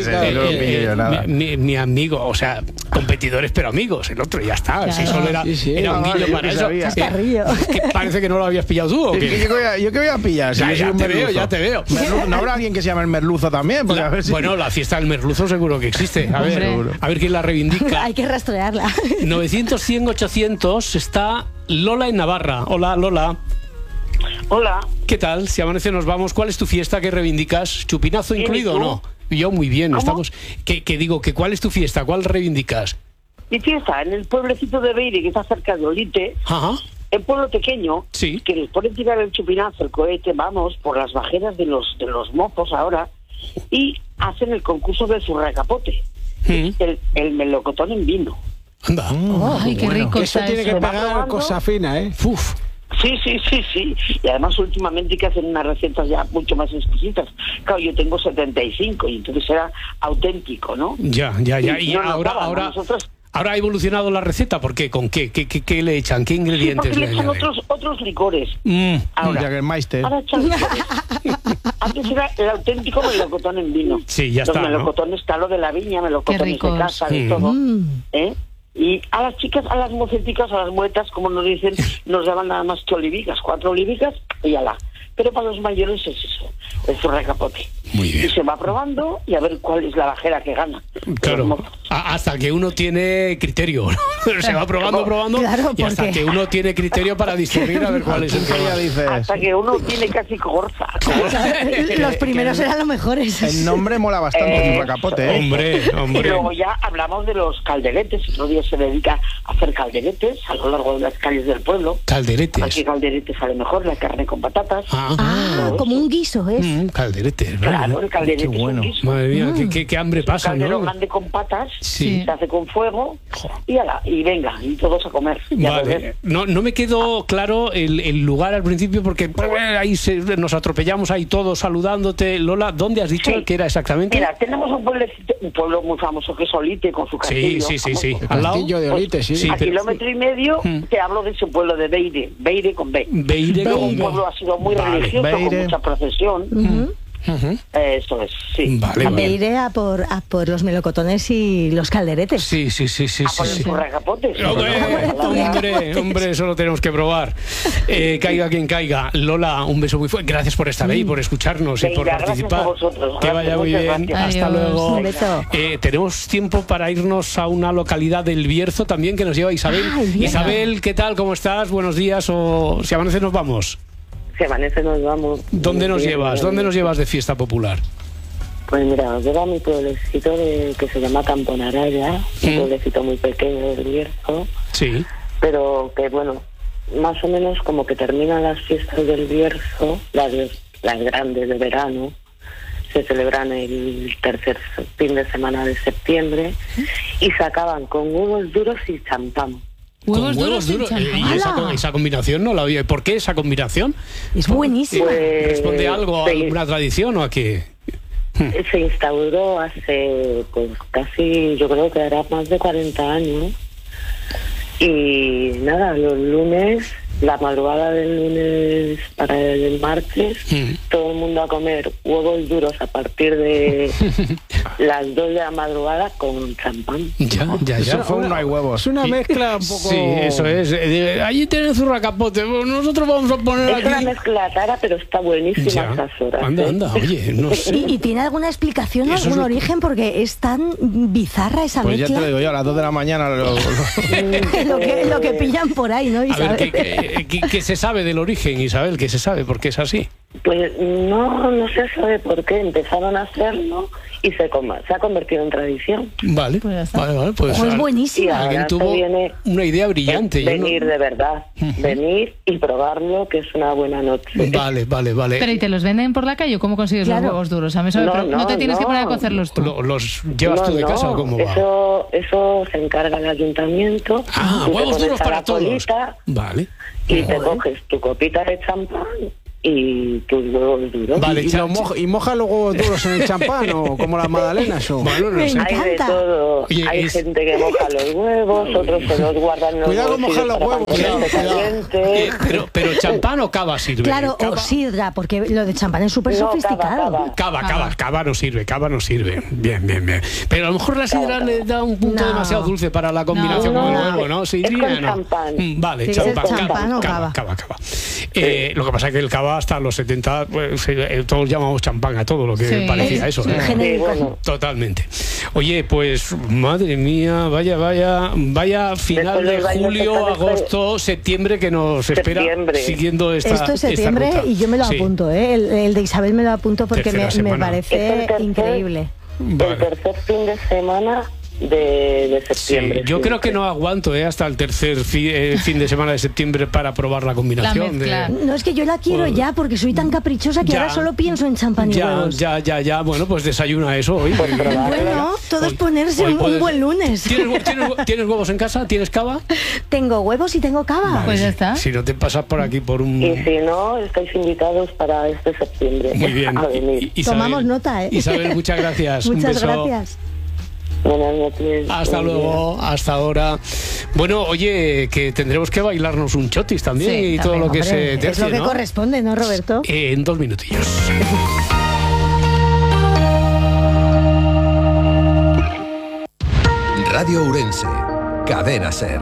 Speaker 1: es mi amigo. O sea, competidores pero amigos. El otro ya está. Si solo era un guillo para eso. Parece que no lo habías pillado tú. ¿O qué?
Speaker 2: ¿Yo qué voy a pillar?
Speaker 1: Ya te veo.
Speaker 2: ¿No habrá alguien que se llame el merluzo también?
Speaker 1: Bueno, la fiesta del merluzo seguro que existe. A ver quién la reivindica.
Speaker 3: Hay que rastrearla.
Speaker 1: 900, 100, 800 está Lola en Navarra. Hola, Lola.
Speaker 8: Hola.
Speaker 1: ¿Qué tal? Si amanece nos vamos. ¿Cuál es tu fiesta que reivindicas? ¿Chupinazo incluido o no? Yo muy bien.
Speaker 8: ¿Cómo?
Speaker 1: Estamos. ¿Cuál es tu fiesta? ¿Cuál reivindicas?
Speaker 8: Mi fiesta en el pueblecito de Beire, que está cerca de Olite.
Speaker 1: Ajá.
Speaker 8: El pueblo pequeño,
Speaker 1: sí,
Speaker 8: que les ponen tirar el chupinazo, el cohete, vamos, por las bajeras de los mozos ahora, y hacen el concurso del zurracapote. El melocotón en vino.
Speaker 1: Anda.
Speaker 4: Ay, qué rico.
Speaker 5: Eso tiene que pagar cosa fina, ¿eh?
Speaker 1: Uf.
Speaker 8: Sí. Y además últimamente que hacen unas recetas ya mucho más exquisitas. Claro, yo tengo 75 y entonces era auténtico, ¿no?
Speaker 1: Ya. Y
Speaker 8: no
Speaker 1: ahora ha evolucionado la receta. ¿Por qué? ¿Con qué? ¿Qué le echan? ¿Qué ingredientes
Speaker 8: porque le echan
Speaker 1: añaden?
Speaker 8: otros licores. Ahora echan licores. Antes era el auténtico melocotón en vino.
Speaker 1: Sí, ya está.
Speaker 8: Los melocotones, está lo de la viña, melocotones de casa, de todo. Y a las chicas, a las moceticas, a las muetas, como nos dicen, nos daban nada más que olivicas, 4 olivicas y ala. Pero para los mayores es eso, el zurracapote.
Speaker 1: Muy bien.
Speaker 8: Y se va probando y a ver cuál es la bajera que gana.
Speaker 1: Claro, hasta que uno tiene criterio. Se va probando, claro, y hasta que uno tiene criterio para discernir a ver cuál es el que ya dices.
Speaker 8: Hasta que uno tiene casi corza.
Speaker 3: Los primeros eran los mejores.
Speaker 2: El nombre mola bastante, zurracapote, ¿eh?
Speaker 1: Hombre.
Speaker 8: Y luego ya hablamos de los calderetes. Otro día se dedica a hacer calderetes a lo largo de las calles del pueblo.
Speaker 1: Calderetes.
Speaker 8: Aquí calderete sale mejor, la carne con patatas.
Speaker 3: Como un guiso, ¿es?
Speaker 1: Calderete,
Speaker 8: claro, el calderete
Speaker 1: qué bueno.
Speaker 8: es un guiso.
Speaker 1: Madre mía, qué hambre pasa,
Speaker 8: un caldero
Speaker 1: ¿no?
Speaker 8: grande con patas,
Speaker 1: sí,
Speaker 8: se hace con fuego y venga, y todos a comer.
Speaker 1: Vale. No me quedó claro el lugar al principio porque ahí nos atropellamos ahí todos saludándote. Lola, ¿dónde has dicho que era exactamente?
Speaker 8: Mira, tenemos un pueblo muy famoso que es Olite con su castillo.
Speaker 1: Sí.
Speaker 5: Al castillo de Olite, sí.
Speaker 8: A kilómetro y medio te hablo de ese pueblo de Beire con B. Un pueblo ha sido muy religioso, con mucha procesión. Eso es, sí.
Speaker 3: Beire a por los melocotones y los calderetes.
Speaker 1: Sí.
Speaker 8: A por el zurracapotes.
Speaker 1: Hombre, eso lo tenemos que probar. Caiga quien caiga. Lola, un beso muy fuerte. Gracias por estar ahí, por escucharnos y por participar.
Speaker 8: A vosotros.
Speaker 1: Que vaya muy bien. Hasta luego.
Speaker 3: Un beso.
Speaker 1: Tenemos tiempo para irnos a una localidad del Bierzo también que nos lleva Isabel. Isabel, ¿qué tal? ¿Cómo estás? Buenos días. O si amanece nos vamos.
Speaker 9: Si amanece nos vamos.
Speaker 1: ¿Dónde nos llevas? ¿Dónde nos llevas de fiesta popular?
Speaker 9: Pues mira, os llevo a mi pueblecito que se llama Camponaraya, un pueblecito muy pequeño del Bierzo.
Speaker 1: Sí.
Speaker 9: Pero que bueno, más o menos como que terminan las fiestas del Bierzo, las grandes de verano, se celebran el tercer fin de semana de septiembre y se acaban con huevos duros y champán.
Speaker 4: Huevos duros.
Speaker 1: Y esa combinación no la oí. ¿Por qué esa combinación?
Speaker 3: Es buenísima.
Speaker 1: ¿Responde algo a alguna tradición o a qué?
Speaker 9: Se instauró hace pues casi, yo creo que hará más de 40 años. Y nada, los lunes, la madrugada del lunes para el martes, todo el mundo a comer huevos duros a partir de las 2 de la madrugada con champán.
Speaker 1: Ya.
Speaker 2: No hay huevos.
Speaker 5: Es una mezcla un poco...
Speaker 1: Sí, eso es. Allí tenés zurracapote. Nosotros vamos a poner
Speaker 9: es
Speaker 1: aquí...
Speaker 9: Es una mezcla rara, pero está buenísima esas horas.
Speaker 1: Anda, oye, no sé.
Speaker 3: ¿Y tiene alguna explicación, algún origen? Porque es tan bizarra esa
Speaker 2: pues
Speaker 3: mezcla.
Speaker 2: Ya te lo digo yo, a las 2 de la mañana...
Speaker 3: lo que pillan por ahí, ¿no, Isabel?
Speaker 1: A ver, ¿qué se sabe del origen, Isabel? ¿Qué se sabe? ¿Por qué es así?
Speaker 9: Pues no se sabe por qué empezaron a hacerlo y se ha convertido en tradición.
Speaker 1: Vale, vale, pues
Speaker 3: es buenísimo.
Speaker 1: Alguien tuvo una idea brillante.
Speaker 9: Venir de verdad, venir y probarlo, que es una buena noche.
Speaker 1: Vale.
Speaker 4: Pero ¿y te los venden por la calle o cómo consigues los huevos duros? A mí no te tienes que poner a cocerlos tú.
Speaker 1: ¿Los llevas tú de casa o cómo va?
Speaker 9: Eso se encarga el ayuntamiento.
Speaker 1: Huevos duros para todos.
Speaker 9: Vale. Y te coges tu copita de champán y tus huevos duros.
Speaker 5: Vale, ¿y moja los huevos duros en el champán o como las magdalenas?
Speaker 1: Bueno, no sé.
Speaker 9: Hay de todo. Oye, hay gente que moja los huevos, otros se los guardan los
Speaker 5: cuidado con mojar los huevos.
Speaker 1: Pero champán o cava sirve.
Speaker 3: Claro, o sidra, porque lo de champán es súper sofisticado.
Speaker 1: Cava no sirve. Bien. Pero a lo mejor la sidra le da un punto demasiado dulce para la combinación con el huevo, ¿no?
Speaker 9: Sidra, no. Champán.
Speaker 1: Vale, champán o cava. Lo que pasa es que el cava hasta los 70, pues, todos llamamos champán a todo lo que parecía eso. Totalmente. Oye, pues madre mía, vaya final de julio, agosto, septiembre que nos espera siguiendo esta.
Speaker 3: Esto es septiembre
Speaker 1: esta ruta.
Speaker 3: Y yo me lo apunto, el de Isabel me lo apunto porque me parece increíble.
Speaker 9: El tercer fin de semana de septiembre.
Speaker 1: Yo creo que no aguanto hasta el tercer fin de semana de septiembre para probar la combinación.
Speaker 3: No, es que yo la quiero ya porque soy tan caprichosa que ahora solo pienso en champán y huevos.
Speaker 1: Ya. Bueno, pues desayuna eso hoy.
Speaker 3: Bueno, todo es ponerse un buen lunes.
Speaker 1: ¿Tienes huevos en casa? ¿Tienes cava?
Speaker 3: Tengo huevos y tengo cava.
Speaker 1: Vale,
Speaker 4: pues ya está.
Speaker 1: Si no te pasas por aquí por un...
Speaker 9: Y si no, estáis invitados para este septiembre.
Speaker 1: Muy bien.
Speaker 9: A venir.
Speaker 3: Tomamos nota,
Speaker 1: Isabel, muchas gracias.
Speaker 3: Muchas gracias.
Speaker 9: Buenas noches.
Speaker 1: Hasta luego, hasta ahora. Bueno, oye, que tendremos que bailarnos un chotis también todo lo que se tercie,
Speaker 3: es lo que corresponde, ¿no, Roberto?
Speaker 1: En 2 minutillos.
Speaker 10: Radio Ourense, Cadena SER.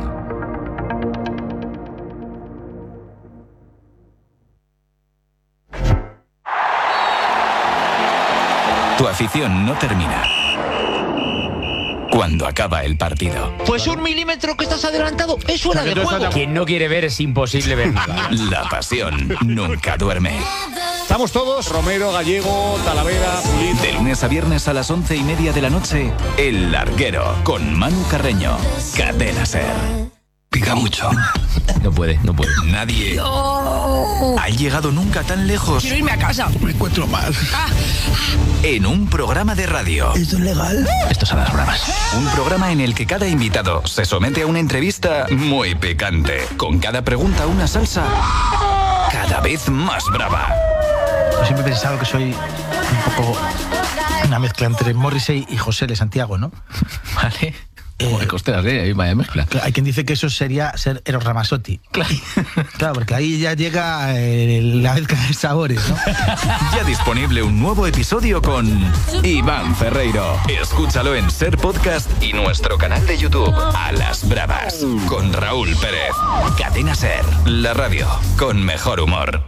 Speaker 10: Tu afición no termina cuando acaba el partido.
Speaker 11: Pues 1 milímetro que estás adelantado es fuera de juego.
Speaker 12: Quien no quiere ver es imposible ver nada.
Speaker 10: La pasión nunca duerme.
Speaker 13: Estamos todos, Romero, Gallego, Talavera, Pulido.
Speaker 10: De lunes a viernes a las 11:30 de la noche, El Larguero, con Manu Carreño. Cadena SER. Pica mucho.
Speaker 12: No puede.
Speaker 10: Nadie ha llegado nunca tan lejos.
Speaker 11: Quiero irme a casa.
Speaker 13: Me encuentro mal.
Speaker 10: En un programa de radio.
Speaker 11: ¿Esto es legal?
Speaker 10: Esto son las bromas. Un programa en el que cada invitado se somete a una entrevista muy picante. Con cada pregunta una salsa cada vez más brava.
Speaker 11: Yo siempre he pensado que soy un poco una mezcla entre Morrissey y José de Santiago, ¿no?
Speaker 12: Vale. Como costeras, vaya mezcla.
Speaker 11: Hay quien dice que eso sería ser Eros Ramazzotti. Claro, porque ahí ya llega la mezcla de sabores, ¿no?
Speaker 10: Ya disponible un nuevo episodio con Iván Ferreiro. Escúchalo en SER Podcast y nuestro canal de YouTube, A las Bravas, con Raúl Pérez. Cadena SER, la radio con mejor humor.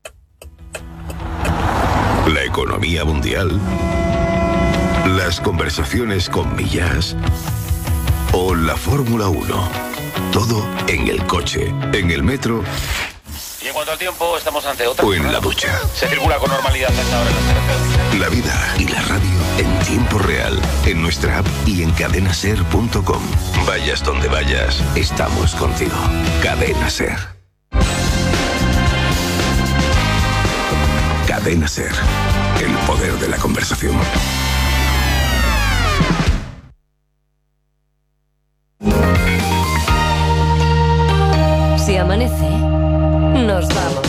Speaker 14: La economía mundial, las conversaciones con Millás o la Fórmula 1. Todo en el coche, en el metro.
Speaker 15: Y en cuanto al tiempo, estamos ante otra.
Speaker 14: O en la ducha.
Speaker 15: Se circula con normalidad hasta ahora en las carreteras.
Speaker 14: La vida y la radio en tiempo real, en nuestra app y en cadenaser.com. Vayas donde vayas, estamos contigo. Cadena SER. Cadena SER. El poder de la conversación.
Speaker 16: Si amanece, nos vamos.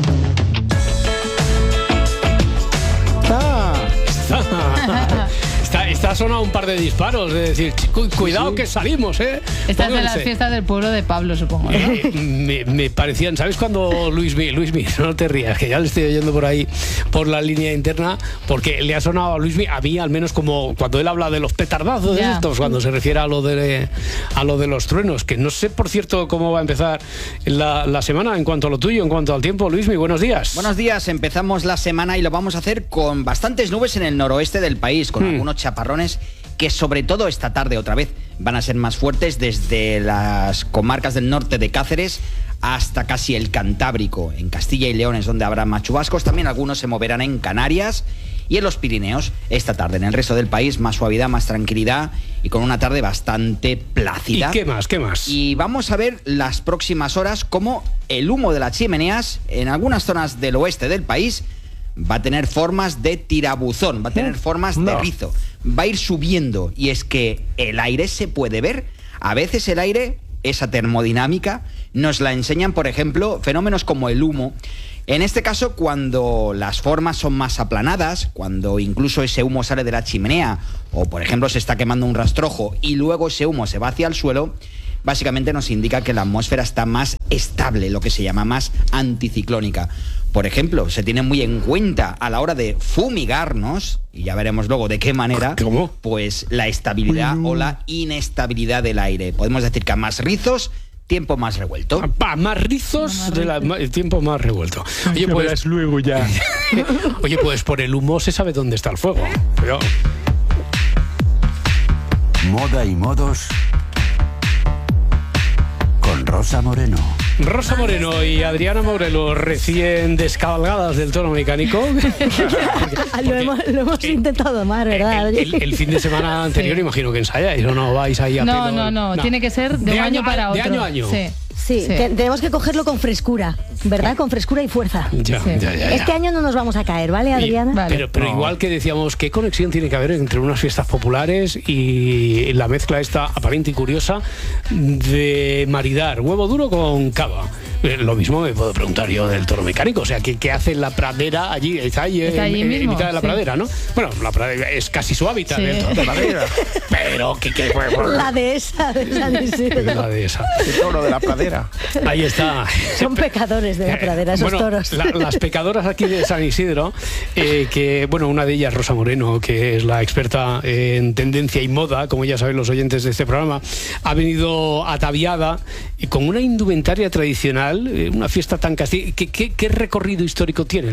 Speaker 1: Está sonado un par de disparos, de decir, cuidado que salimos, ¿eh?
Speaker 4: Estas de las fiestas del pueblo de Pablo, supongo, ¿no?
Speaker 1: Me parecían, ¿sabes cuando Luismi, no te rías, que ya le estoy oyendo por ahí, por la línea interna, porque le ha sonado a Luismi, a mí al menos como cuando él habla de los petardazos de estos, cuando se refiere a lo de los truenos, que no sé, por cierto, cómo va a empezar la semana en cuanto a lo tuyo, en cuanto al tiempo. Luismi, buenos días.
Speaker 17: Buenos días, empezamos la semana y lo vamos a hacer con bastantes nubes en el noroeste del país, con algunos chaparrones que sobre todo esta tarde otra vez van a ser más fuertes desde las comarcas del norte de Cáceres hasta casi el Cantábrico. En Castilla y León es donde habrá más chubascos. También algunos se moverán en Canarias y en los Pirineos esta tarde. En el resto del país, más suavidad, más tranquilidad y con una tarde bastante plácida.
Speaker 1: ¿Y qué más? ¿Qué más?
Speaker 17: Y vamos a ver las próximas horas cómo el humo de las chimeneas en algunas zonas del oeste del país va a tener formas de tirabuzón, va a tener formas de rizo, va a ir subiendo. Y es que el aire se puede ver. A veces el aire, esa termodinámica, nos la enseñan, por ejemplo, fenómenos como el humo. En este caso, cuando las formas son más aplanadas, cuando incluso ese humo sale de la chimenea, o por ejemplo se está quemando un rastrojo y luego ese humo se va hacia el suelo, básicamente nos indica que la atmósfera está más estable, lo que se llama más anticiclónica. Por ejemplo, se tiene muy en cuenta a la hora de fumigarnos, y ya veremos luego de qué manera, pues la estabilidad o la inestabilidad del aire. Podemos decir que a más rizos, tiempo más revuelto.
Speaker 1: Más rizos, el tiempo más revuelto.
Speaker 2: Oye, pues luego ya.
Speaker 1: Oye, pues por el humo se sabe dónde está el fuego. Pero...
Speaker 18: Moda y modos con Rosa Moreno.
Speaker 1: Rosa Moreno y Adriana Morelos, recién descabalgadas del tono mecánico.
Speaker 3: Lo hemos intentado más, ¿verdad, Adri?
Speaker 1: El fin de semana anterior imagino que ensayáis, ¿o no? ¿Vais ahí a pelo?
Speaker 4: No, tiene que ser de un año para otro.
Speaker 1: De año a año.
Speaker 3: Sí, tenemos que cogerlo con frescura, ¿verdad? Con frescura y fuerza.
Speaker 1: Ya.
Speaker 3: Este año no nos vamos a caer, ¿vale, Adriana?
Speaker 1: Vale. Pero igual que decíamos, ¿qué conexión tiene que haber entre unas fiestas populares y la mezcla esta aparente y curiosa de maridar huevo duro con cava? Lo mismo me puedo preguntar yo del toro mecánico. O sea, ¿qué hace la pradera allí? Está allí en mitad de la pradera, ¿no? Bueno, la pradera es casi su hábitat dentro de la pradera. Pero ¿qué
Speaker 3: La dehesa de San Isidro.
Speaker 1: La dehesa.
Speaker 2: El toro de la pradera.
Speaker 1: Ahí está.
Speaker 3: Son pecadores de la pradera, esos toros.
Speaker 1: Las pecadoras aquí de San Isidro, que, bueno, una de ellas, Rosa Moreno, que es la experta en tendencia y moda, como ya saben los oyentes de este programa, ha venido ataviada con una indumentaria tradicional. Una fiesta tan casi... ¿Qué recorrido histórico tiene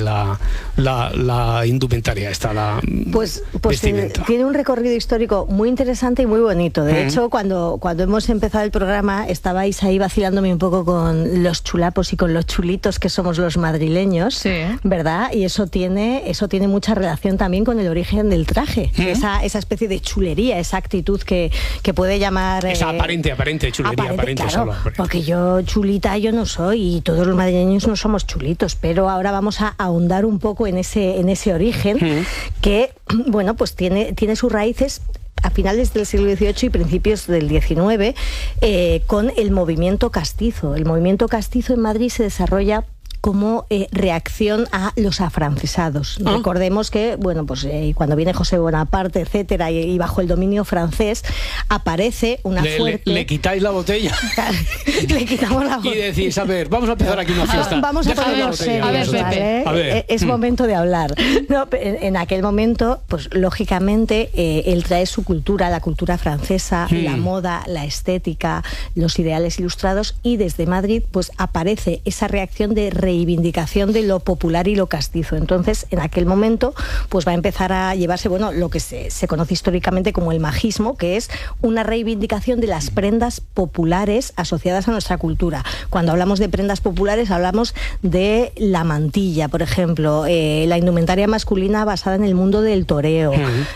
Speaker 1: la indumentaria esta?
Speaker 3: Pues tiene un recorrido histórico muy interesante y muy bonito. De hecho, cuando hemos empezado el programa, estabais ahí vacilándome un poco con los chulapos y con los chulitos que somos los madrileños, ¿verdad? Y eso tiene mucha relación también con el origen del traje. Esa especie de chulería, esa actitud que puede llamar...
Speaker 1: Esa aparente chulería, aparente
Speaker 3: claro,
Speaker 1: solo.
Speaker 3: Porque yo chulita yo no soy, y todos los madrileños no somos chulitos, pero ahora vamos a ahondar un poco en ese origen que, bueno, pues tiene sus raíces a finales del siglo XVIII y principios del XIX, con el movimiento castizo. El movimiento castizo en Madrid se desarrolla como reacción a los afrancesados. Recordemos que, bueno, pues cuando viene José Bonaparte, etcétera, y bajo el dominio francés, aparece una fuerte...
Speaker 1: Le quitáis la botella.
Speaker 3: Le quitamos la botella.
Speaker 1: Y decís, a ver, vamos a empezar aquí una fiesta.
Speaker 3: Vamos a ponernos serios, ¿vale? Es momento de hablar. No, en aquel momento, pues lógicamente, él trae su cultura, la cultura francesa, la moda, la estética, los ideales ilustrados, y desde Madrid, pues aparece esa reacción de reivindicación de lo popular y lo castizo. Entonces, en aquel momento, pues va a empezar a llevarse, bueno, lo que se conoce históricamente como el majismo, que es una reivindicación de las prendas populares asociadas a nuestra cultura. Cuando hablamos de prendas populares, hablamos de la mantilla, por ejemplo, la indumentaria masculina basada en el mundo del toreo,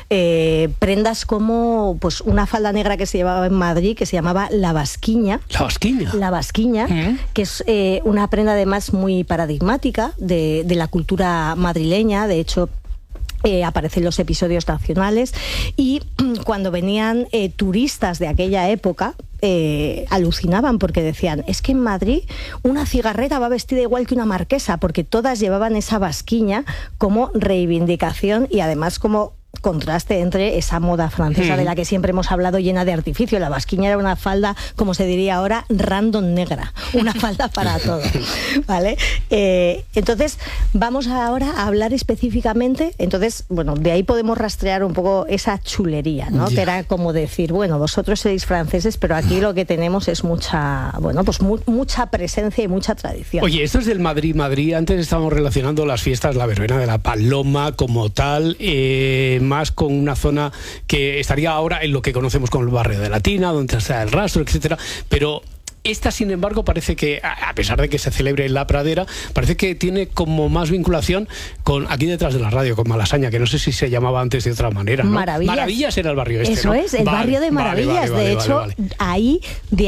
Speaker 3: prendas como, pues, una falda negra que se llevaba en Madrid, que se llamaba la basquiña. La basquiña, que es una prenda además muy paradigmática de la cultura madrileña. De hecho, aparecen los episodios nacionales, y cuando venían turistas de aquella época, alucinaban porque decían, es que en Madrid una cigarrera va vestida igual que una marquesa, porque todas llevaban esa basquiña como reivindicación y además como contraste entre esa moda francesa de la que siempre hemos hablado, llena de artificio. La basquiña era una falda, como se diría ahora, random negra, una falda para todo, ¿vale? Entonces vamos ahora a hablar específicamente. Entonces, bueno, de ahí podemos rastrear un poco esa chulería, ¿no? Que era como decir, bueno, vosotros sois franceses, pero aquí lo que tenemos es mucha, bueno, pues mucha presencia y mucha tradición.
Speaker 1: Oye, esto es del Madrid. Antes estábamos relacionando las fiestas, la verbena de la Paloma como tal, más con una zona que estaría ahora en lo que conocemos como el barrio de Latina, donde está el Rastro, etcétera, pero Esta, sin embargo, parece que, a pesar de que se celebre en la pradera, parece que tiene como más vinculación con aquí detrás de la radio, con Malasaña, que no sé si se llamaba antes de otra manera, ¿no? Maravillas era el barrio este,
Speaker 3: Eso, ¿no? Es, el barrio de Maravillas. De hecho, ahí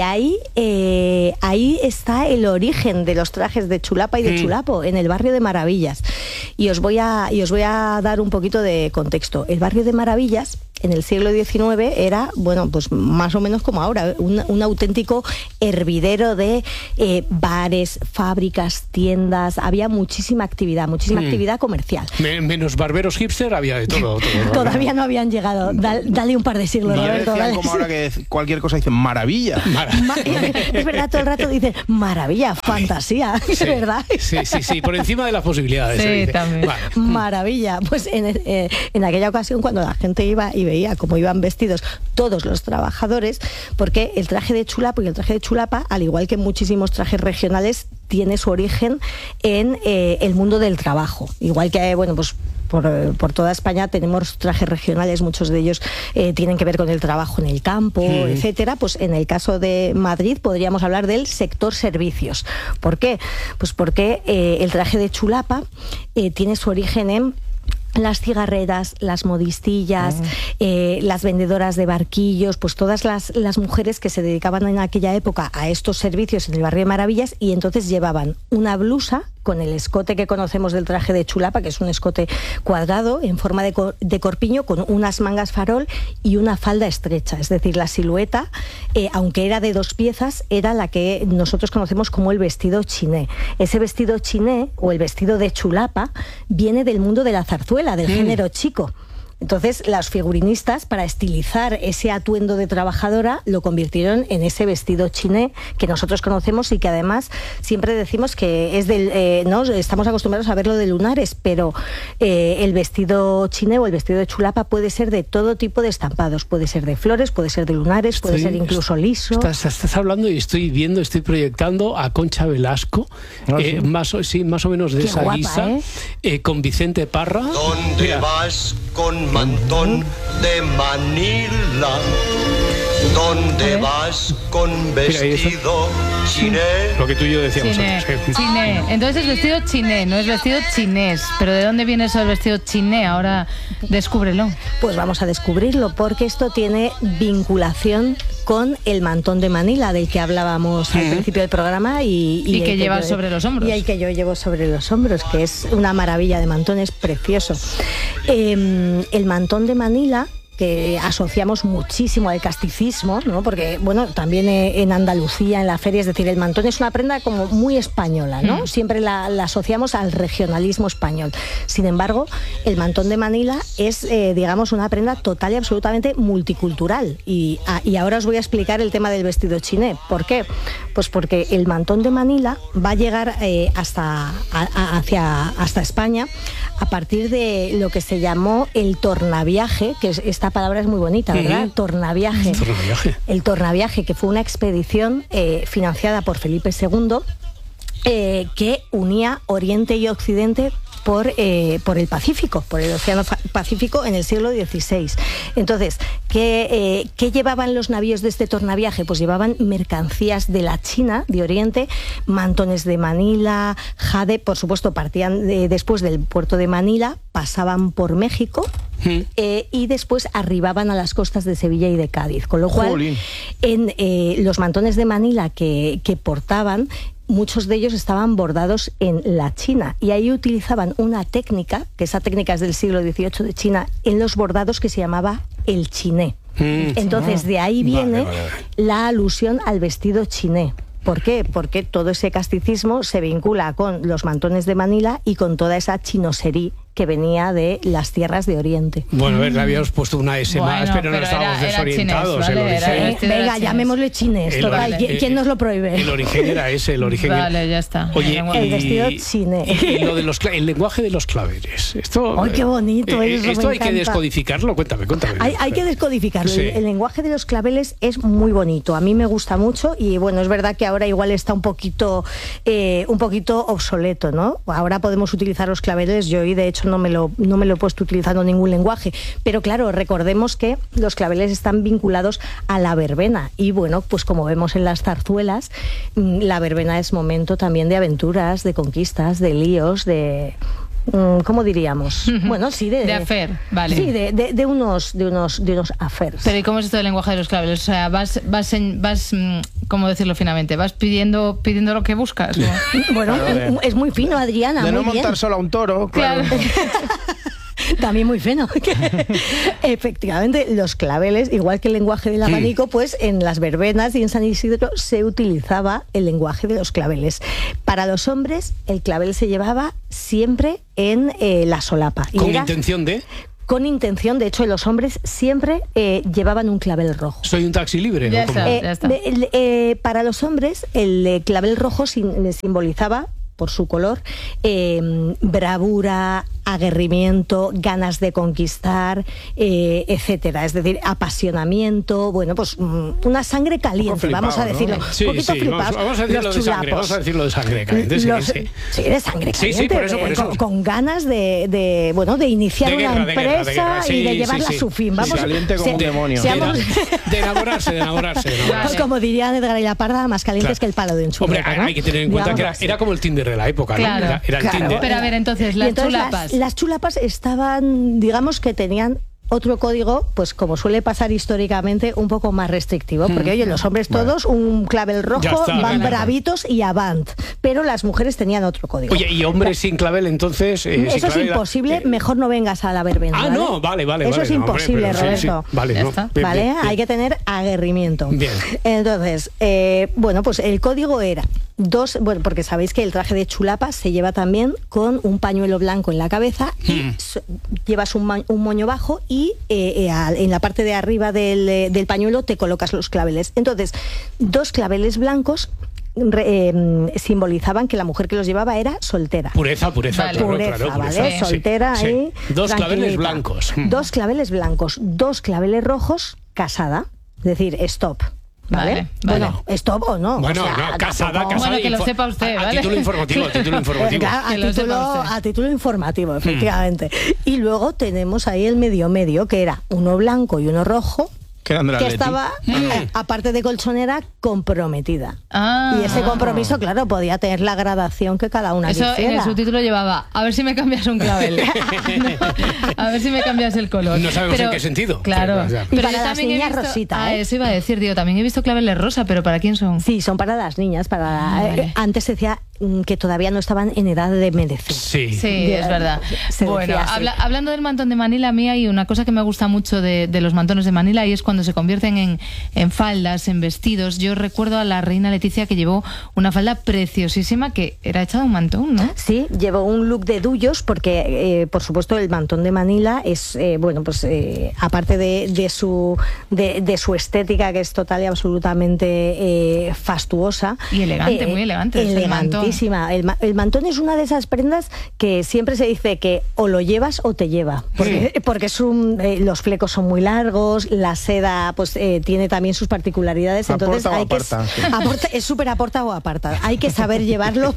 Speaker 3: está el origen de los trajes de chulapa y de chulapo, en el barrio de Maravillas. Y os voy a dar un poquito de contexto. El barrio de Maravillas en el siglo XIX era, bueno, pues más o menos como ahora, un auténtico hervidero de bares, fábricas, tiendas. Había muchísima actividad comercial.
Speaker 1: Menos barberos hipster, había de todo.
Speaker 3: Todavía no habían llegado. Dale un par de siglos, Roberto.
Speaker 2: Como ahora que cualquier cosa dicen maravilla.
Speaker 3: Es verdad, todo el rato dicen maravilla, fantasía,
Speaker 1: sí,
Speaker 3: ¿verdad?
Speaker 1: Sí, por encima de las posibilidades.
Speaker 4: Sí, también.
Speaker 1: Vale.
Speaker 3: Maravilla. Pues en aquella ocasión, cuando la gente iba y veía cómo iban vestidos todos los trabajadores, porque el traje de chulapo y el traje de chulapa, al igual que muchísimos trajes regionales, tiene su origen en el mundo del trabajo. Igual que, bueno, pues por toda España tenemos trajes regionales, muchos de ellos tienen que ver con el trabajo en el campo, etcétera. Pues en el caso de Madrid podríamos hablar del sector servicios. ¿Por qué? Pues porque el traje de chulapa tiene su origen en las cigarreras, las modistillas, las vendedoras de barquillos, pues todas las mujeres que se dedicaban en aquella época a estos servicios en el barrio de Maravillas, y entonces llevaban una blusa con el escote que conocemos del traje de chulapa, que es un escote cuadrado en forma de corpiño, con unas mangas farol y una falda estrecha. Es decir, la silueta, aunque era de 2 piezas, era la que nosotros conocemos como el vestido chiné. Ese vestido chiné, o el vestido de chulapa, viene del mundo de la zarzuela, del género chico. Entonces, las figurinistas, para estilizar ese atuendo de trabajadora, lo convirtieron en ese vestido chiné que nosotros conocemos y que además siempre decimos que es del... no estamos acostumbrados a verlo de lunares, pero el vestido chiné o el vestido de chulapa puede ser de todo tipo de estampados. Puede ser de flores, puede ser de lunares, puede ser incluso liso.
Speaker 1: Estás hablando y estoy proyectando a Concha Velasco, más o menos de esa guisa, con Vicente Parra.
Speaker 19: ¿Dónde vas con mantón de Manila? ¿Dónde vas con vestido chiné?
Speaker 1: Lo que tú y yo decíamos antes.
Speaker 4: Chiné. Entonces es vestido chiné, no es vestido chinés. ¿Pero de dónde viene eso del vestido chiné? Ahora descúbrelo.
Speaker 3: Pues vamos a descubrirlo, porque esto tiene vinculación con el mantón de Manila, del que hablábamos al principio del programa. Y
Speaker 4: que llevas sobre los hombros.
Speaker 3: Y el que yo llevo sobre los hombros, que es una maravilla de mantón, es precioso. El mantón de Manila, que asociamos muchísimo al casticismo, ¿no? Porque, bueno, también en Andalucía, en la feria, es decir, el mantón es una prenda como muy española, ¿no? Siempre la asociamos al regionalismo español. Sin embargo, el mantón de Manila es, digamos, una prenda total y absolutamente multicultural. Y ahora os voy a explicar el tema del vestido chiné. ¿Por qué? Pues porque el mantón de Manila va a llegar hasta España a partir de lo que se llamó el tornaviaje, que esta palabra es muy bonita, ¿verdad? Tornaviaje. El tornaviaje, que fue una expedición financiada por Felipe II, que unía Oriente y Occidente por el Pacífico, por el Océano Pacífico en el siglo XVI. Entonces, ¿qué llevaban los navíos de este tornaviaje? Pues llevaban mercancías de la China, de Oriente, mantones de Manila, jade, por supuesto, partían después del puerto de Manila, pasaban por México y después arribaban a las costas de Sevilla y de Cádiz. Con lo cual, en los mantones de Manila que portaban, muchos de ellos estaban bordados en la China, y ahí utilizaban una técnica, que esa técnica es del siglo XVIII de China, en los bordados, que se llamaba el chiné. Entonces, de ahí viene la alusión al vestido chiné. ¿Por qué? Porque todo ese casticismo se vincula con los mantones de Manila y con toda esa chinosería que venía de las tierras de Oriente.
Speaker 1: Bueno, a ver, le habíamos puesto una S más, pero no estábamos desorientados.
Speaker 3: Chinés, ¿vale? Venga, llamémosle chinés. ¿Quién nos lo prohíbe?
Speaker 1: El origen era ese, el origen.
Speaker 4: Vale, ya está.
Speaker 1: Oye,
Speaker 3: el vestido chiné.
Speaker 1: Y lo de el lenguaje de los claveres. Esto,
Speaker 3: ¡ay, qué bonito!
Speaker 1: Esto hay que descodificarlo. Cuéntame.
Speaker 3: Hay que descodificarlo. Sí. El lenguaje de los claveles es muy bonito. A mí me gusta mucho, y bueno, es verdad que ahora igual está un poquito obsoleto, ¿no? Ahora podemos utilizar los claveles. Yo hoy, de hecho, hecho no me lo he puesto utilizando ningún lenguaje, pero claro, recordemos que los claveles están vinculados a la verbena y bueno, pues como vemos en las zarzuelas, la verbena es momento también de aventuras, de conquistas, de líos, de... ¿cómo diríamos? Bueno, sí,
Speaker 4: de affair, vale.
Speaker 3: Sí, de unos affairs.
Speaker 4: Pero ¿y cómo es esto del lenguaje de los claveles? O sea, vas ¿cómo decirlo finamente? ¿Vas pidiendo lo que buscas? ¿No?
Speaker 3: Bueno, es muy fino, Adriana.
Speaker 2: De
Speaker 3: muy
Speaker 2: no montar
Speaker 3: bien.
Speaker 2: solo a un toro, claro.
Speaker 3: También muy fino. Efectivamente, los claveles, igual que el lenguaje del abanico, pues en las verbenas y en San Isidro se utilizaba el lenguaje de los claveles. Para los hombres, el clavel se llevaba siempre en la solapa.
Speaker 1: ¿Con intención de...?
Speaker 3: Con intención, de hecho, los hombres siempre llevaban un clavel rojo.
Speaker 1: ¿Soy un taxi libre?
Speaker 4: Ya está.
Speaker 3: Para los hombres, el clavel rojo simbolizaba, por su color, bravura, aguerrimiento, ganas de conquistar, etcétera. Es decir, apasionamiento, bueno, pues una sangre caliente,
Speaker 1: flipado,
Speaker 3: vamos a decirlo.
Speaker 1: ¿no? Sí,
Speaker 3: un poquito flipados.
Speaker 1: Vamos a decirlo de sangre, vamos a decirlo de sangre caliente.
Speaker 3: Sí, de sangre caliente.
Speaker 1: Sí, por eso.
Speaker 3: Con ganas de iniciar
Speaker 1: de
Speaker 3: una
Speaker 1: guerra,
Speaker 3: empresa y de llevarla a su fin. Vamos,
Speaker 2: caliente como un demonio.
Speaker 1: De enamorarse.
Speaker 3: Pues como diría Edgar y la Parda, más calientes que el palo de un churro.
Speaker 1: Hombre, hay que tener en cuenta que era como el Tinder de la época, ¿no?
Speaker 4: Claro,
Speaker 1: era el Tinder.
Speaker 4: Pero a ver, entonces, las chulapas.
Speaker 3: Las chulapas estaban, digamos que tenían otro código, pues como suele pasar históricamente, un poco más restrictivo, porque oye, los hombres todos, un clavel rojo, van bravitos y avant, pero las mujeres tenían otro código.
Speaker 1: Oye, ¿y hombres sin clavel entonces?
Speaker 3: Eso
Speaker 1: sin
Speaker 3: es
Speaker 1: clavel,
Speaker 3: imposible, mejor no vengas a la verbena.
Speaker 1: Ah,
Speaker 3: ¿vale?
Speaker 1: no, vale.
Speaker 3: Eso es imposible, Roberto.
Speaker 1: Sí. Vale, no.
Speaker 3: Bien. Hay que tener aguerrimiento.
Speaker 1: Bien.
Speaker 3: Entonces, bueno, pues el código era bueno, porque sabéis que el traje de chulapa se lleva también con un pañuelo blanco en la cabeza y llevas un moño bajo y en la parte de arriba del pañuelo te colocas los claveles. Entonces, 2 claveles blancos simbolizaban que la mujer que los llevaba era soltera.
Speaker 1: Pureza,
Speaker 3: vale.
Speaker 1: claro,
Speaker 3: ¿vale? Soltera ahí.
Speaker 1: 2 claveles blancos.
Speaker 3: 2 claveles blancos, 2 claveles rojos, casada. Es decir, stop. ¿Vale? Bueno, stop o no.
Speaker 1: Bueno,
Speaker 3: o sea,
Speaker 1: no, casada.
Speaker 4: Bueno, que lo sepa usted, ¿vale?
Speaker 1: A título informativo.
Speaker 3: Claro, a título informativo, efectivamente. Y luego tenemos ahí el medio, que era uno blanco y uno rojo, que estaba, aparte de colchonera, comprometida. Y ese compromiso, claro, podía tener la gradación que cada una
Speaker 4: quisiera.
Speaker 3: En
Speaker 4: el subtítulo llevaba, a ver si me cambias un clavel. A ver si me cambias el color.
Speaker 1: No sabemos en qué sentido.
Speaker 4: Claro.
Speaker 3: Pero para las niñas rosita.
Speaker 4: Eso iba a decir, también he visto claveles rosa, pero ¿para quién son?
Speaker 3: Sí, son para las niñas. Antes se decía que todavía no estaban en edad de merecer.
Speaker 4: Sí, es verdad. Bueno, hablando del mantón de Manila, a mí hay una cosa que me gusta mucho de los mantones de Manila y es cuando se convierten en faldas, en vestidos. Yo recuerdo a la reina Leticia que llevó una falda preciosísima que era hecha de un mantón, ¿no?
Speaker 3: Sí, llevó un look de duyos porque, por supuesto, el mantón de Manila es, bueno, pues aparte de su estética, que es total y absolutamente fastuosa.
Speaker 4: Y elegante, muy elegante.
Speaker 3: Elegantísima. El mantón es una de esas prendas que siempre se dice que o lo llevas o te lleva. Porque los flecos son muy largos, la seda pues tiene también sus particularidades. Entonces es súper aporta o aparta. Hay que saber llevarlo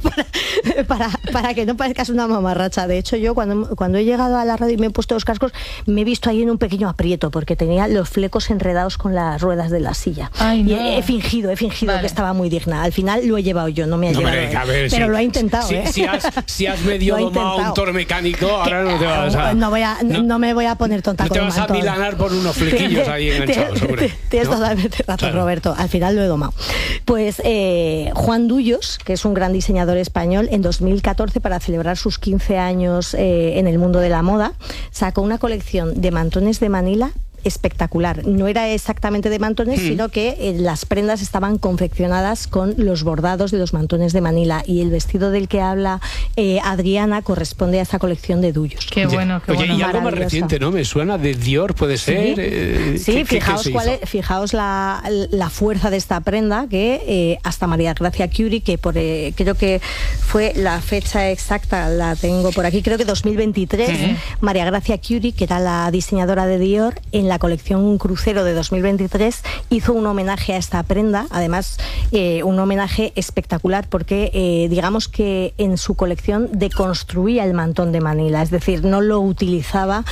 Speaker 3: para que no parezcas una mamarracha. De hecho, yo cuando he llegado a la radio y me he puesto los cascos, me he visto ahí en un pequeño aprieto porque tenía los flecos enredados con las ruedas de la silla.
Speaker 4: Ay, no.
Speaker 3: Y he fingido que estaba muy digna. Al final lo he llevado yo, no me ha llevado. Pero lo ha intentado,
Speaker 1: Si has medio domado un toro mecánico, ahora no te vas a...
Speaker 3: No me voy a poner tonta con
Speaker 1: un mantón. No te vas a milanar por unos flequillos ahí enganchados, seguro.
Speaker 3: Tienes totalmente razón, Roberto. Al final lo he domado. Pues Juan Duyos, que es un gran diseñador español, en 2014, para celebrar sus 15 años en el mundo de la moda, sacó una colección de mantones de Manila espectacular. No era exactamente de mantones, sino que las prendas estaban confeccionadas con los bordados de los mantones de Manila y el vestido del que habla Adriana corresponde a esa colección de duyos.
Speaker 4: Qué bueno, qué bueno.
Speaker 1: Oye, y algo más reciente, ¿no? Me suena de Dior, puede ser.
Speaker 3: Sí, fijaos la fuerza de esta prenda que hasta María Gracia Curie, que creo que fue la fecha exacta, la tengo por aquí, creo que 2023, María Gracia Curie, que era la diseñadora de Dior, en la colección Crucero de 2023 hizo un homenaje a esta prenda, además un homenaje espectacular porque digamos que en su colección deconstruía el mantón de Manila, es decir, no lo utilizaba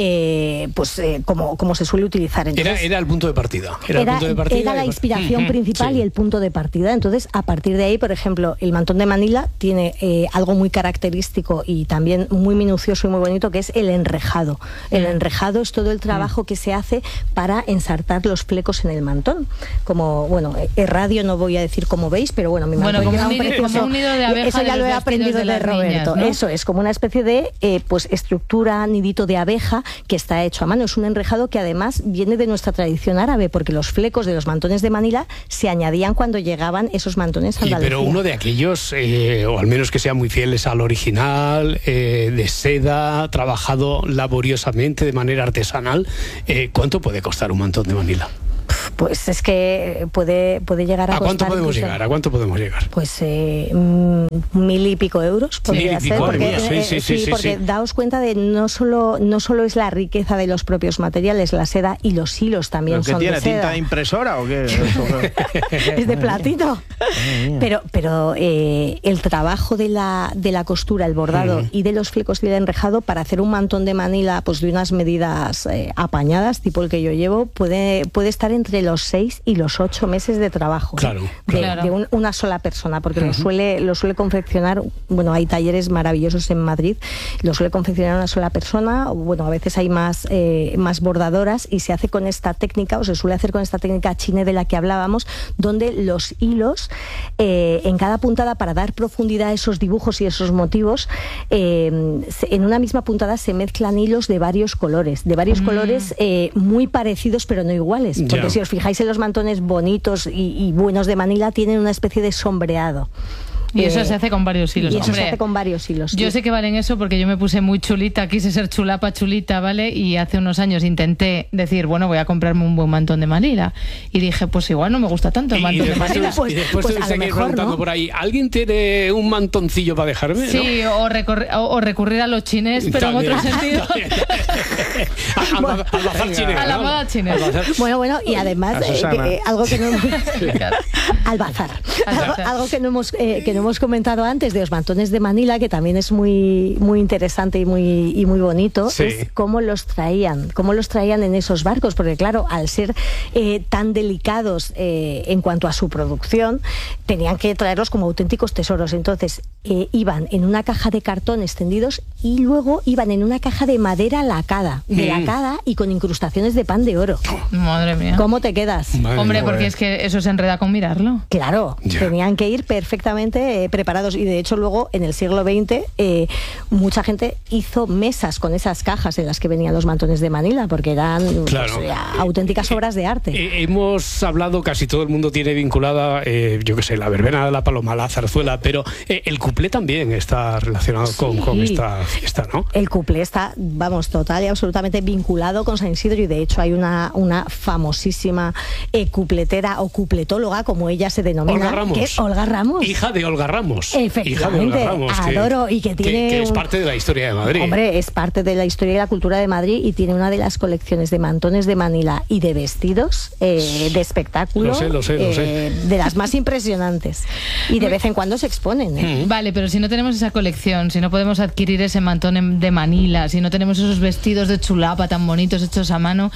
Speaker 3: como se suele utilizar. Entonces,
Speaker 1: era el punto de partida. Era
Speaker 3: la inspiración principal y el punto de partida. Entonces, a partir de ahí, por ejemplo, el mantón de Manila tiene algo muy característico y también muy minucioso y muy bonito, que es el enrejado. El enrejado es todo el trabajo que se hace para ensartar los flecos en el mantón. Como, bueno, radio no voy a decir como veis, pero bueno, mi mantón lleva un precioso...
Speaker 4: un nido de abeja.
Speaker 3: Eso ya lo he aprendido de Roberto.
Speaker 4: Niñas, ¿no?
Speaker 3: Eso es, como una especie de estructura, nidito de abeja que está hecho a mano. Es un enrejado que además viene de nuestra tradición árabe, porque los flecos de los mantones de Manila se añadían cuando llegaban esos mantones andalucíes.
Speaker 1: Pero uno de aquellos, o al menos que sean muy fieles al original, de seda, trabajado laboriosamente de manera artesanal, ¿cuánto puede costar un mantón de Manila?
Speaker 3: Pues es que puede llegar a costar...
Speaker 1: ¿A cuánto podemos llegar?
Speaker 3: Pues 1.000 y pico euros podría ser. Porque daos cuenta de no solo es la riqueza de los propios materiales, la seda y los hilos también son de seda.
Speaker 2: ¿Qué tiene? ¿Tinta de impresora o qué?
Speaker 3: Es de platito. Pero el trabajo de la costura, el bordado y de los flecos y el enrejado para hacer un mantón de Manila pues de unas medidas apañadas, tipo el que yo llevo, puede estar entre los 6 y los 8 meses de trabajo. De una sola persona, porque lo suele confeccionar, bueno, hay talleres maravillosos en Madrid, lo suele confeccionar una sola persona, bueno, a veces hay más bordadoras y se hace con esta técnica, o se suele hacer con esta técnica chiné de la que hablábamos, donde los hilos en cada puntada, para dar profundidad a esos dibujos y esos motivos, en una misma puntada se mezclan hilos de varios colores muy parecidos pero no iguales, porque si os fijáis en los mantones bonitos y buenos de Manila, tienen una especie de sombreado.
Speaker 4: Y eso se hace con varios hilos.
Speaker 3: Yo
Speaker 4: sé que valen eso porque yo me puse muy chulita, quise ser chulita, ¿vale? Y hace unos años intenté decir, bueno, voy a comprarme un buen mantón de Manila. Y dije, pues igual no me gusta tanto el mantón de Manila.
Speaker 1: Y después te seguir preguntando por ahí, ¿alguien tiene un mantoncillo para dejarme?
Speaker 4: Sí, ¿no? o recurrir a los chinés, pero
Speaker 1: también,
Speaker 4: en otro sentido.
Speaker 1: Al
Speaker 4: bazar chinés.
Speaker 3: Bueno, y además, algo que no hemos... Al bazar. Algo que no hemos comentado antes de los mantones de Manila, que también es muy, muy interesante y muy bonito, es cómo los traían en esos barcos, porque claro, al ser tan delicados en cuanto a su producción, tenían que traerlos como auténticos tesoros. Entonces iban en una caja de cartón extendidos y luego iban en una caja de madera lacada y con incrustaciones de pan de oro.
Speaker 4: Madre mía.
Speaker 3: ¿Cómo te quedas?
Speaker 4: Hombre, porque es que eso se enreda con mirarlo.
Speaker 3: Claro, tenían que ir perfectamente preparados, y de hecho luego en el siglo XX mucha gente hizo mesas con esas cajas en las que venían los mantones de Manila, porque eran auténticas obras de arte.
Speaker 1: Hemos hablado, casi todo el mundo tiene vinculada, yo qué sé, la verbena de la paloma, la zarzuela, pero el cuplé también está relacionado con esta fiesta, ¿no?
Speaker 3: El cuplé está, total y absolutamente vinculado con San Isidro, y de hecho hay una famosísima cupletera o cupletóloga, como ella se denomina, que es Olga Ramos.
Speaker 1: Hija de Olga Ramos.
Speaker 3: Efectivamente, adoro, y que tiene...
Speaker 1: Que es parte de la historia de Madrid.
Speaker 3: Hombre, es parte de la historia y la cultura de Madrid, y tiene una de las colecciones de mantones de Manila y de vestidos de espectáculo.
Speaker 1: Lo sé.
Speaker 3: De las más impresionantes. Y de vez en cuando se exponen.
Speaker 4: Vale, pero si no tenemos esa colección, si no podemos adquirir ese mantón de Manila, si no tenemos esos vestidos de chulapa tan bonitos hechos a mano,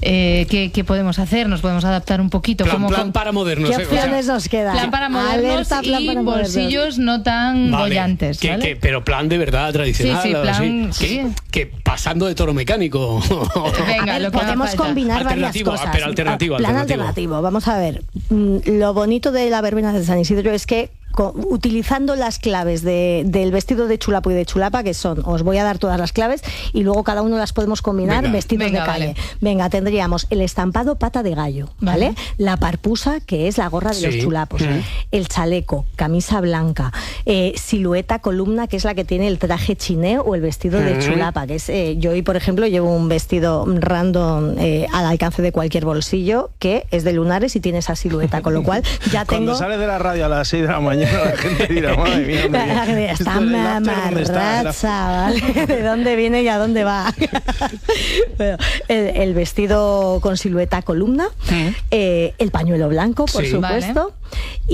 Speaker 4: ¿qué podemos hacer? ¿Nos podemos adaptar un poquito?
Speaker 1: Plan para modernos.
Speaker 3: ¿Qué opciones nos quedan?
Speaker 4: Plan para modernos y bolsillos no tan bollantes, ¿vale?
Speaker 1: Pero plan de verdad tradicional.
Speaker 4: Sí, plan...
Speaker 1: Que pasando de toro mecánico.
Speaker 3: Venga, lo podemos combinar varias cosas.
Speaker 1: Pero alternativo.
Speaker 3: Plan alternativo. Vamos a ver. Lo bonito de la verbena de San Isidro es que utilizando las claves del vestido de chulapo y de chulapa, que son, os voy a dar todas las claves y luego cada uno las podemos combinar. Vestidos de calle. Vale. Venga, tendríamos el estampado pata de gallo, ¿vale? La parpusa, que es la gorra de los chulapos, el chaleco, camisa blanca, silueta, columna, que es la que tiene el traje chiné o el vestido de chulapa, que es, yo hoy, por ejemplo, llevo un vestido random al alcance de cualquier bolsillo, que es de lunares y tiene esa silueta, con lo cual ya tengo...
Speaker 2: Cuando sales de la radio a las 6 de la mañana La gente dirá, madre mía, ¿dónde viene?
Speaker 3: Está mamarracha, ¿vale? ¿De dónde viene y a dónde va? Bueno, el vestido con silueta columna, el pañuelo blanco, por supuesto. Vale.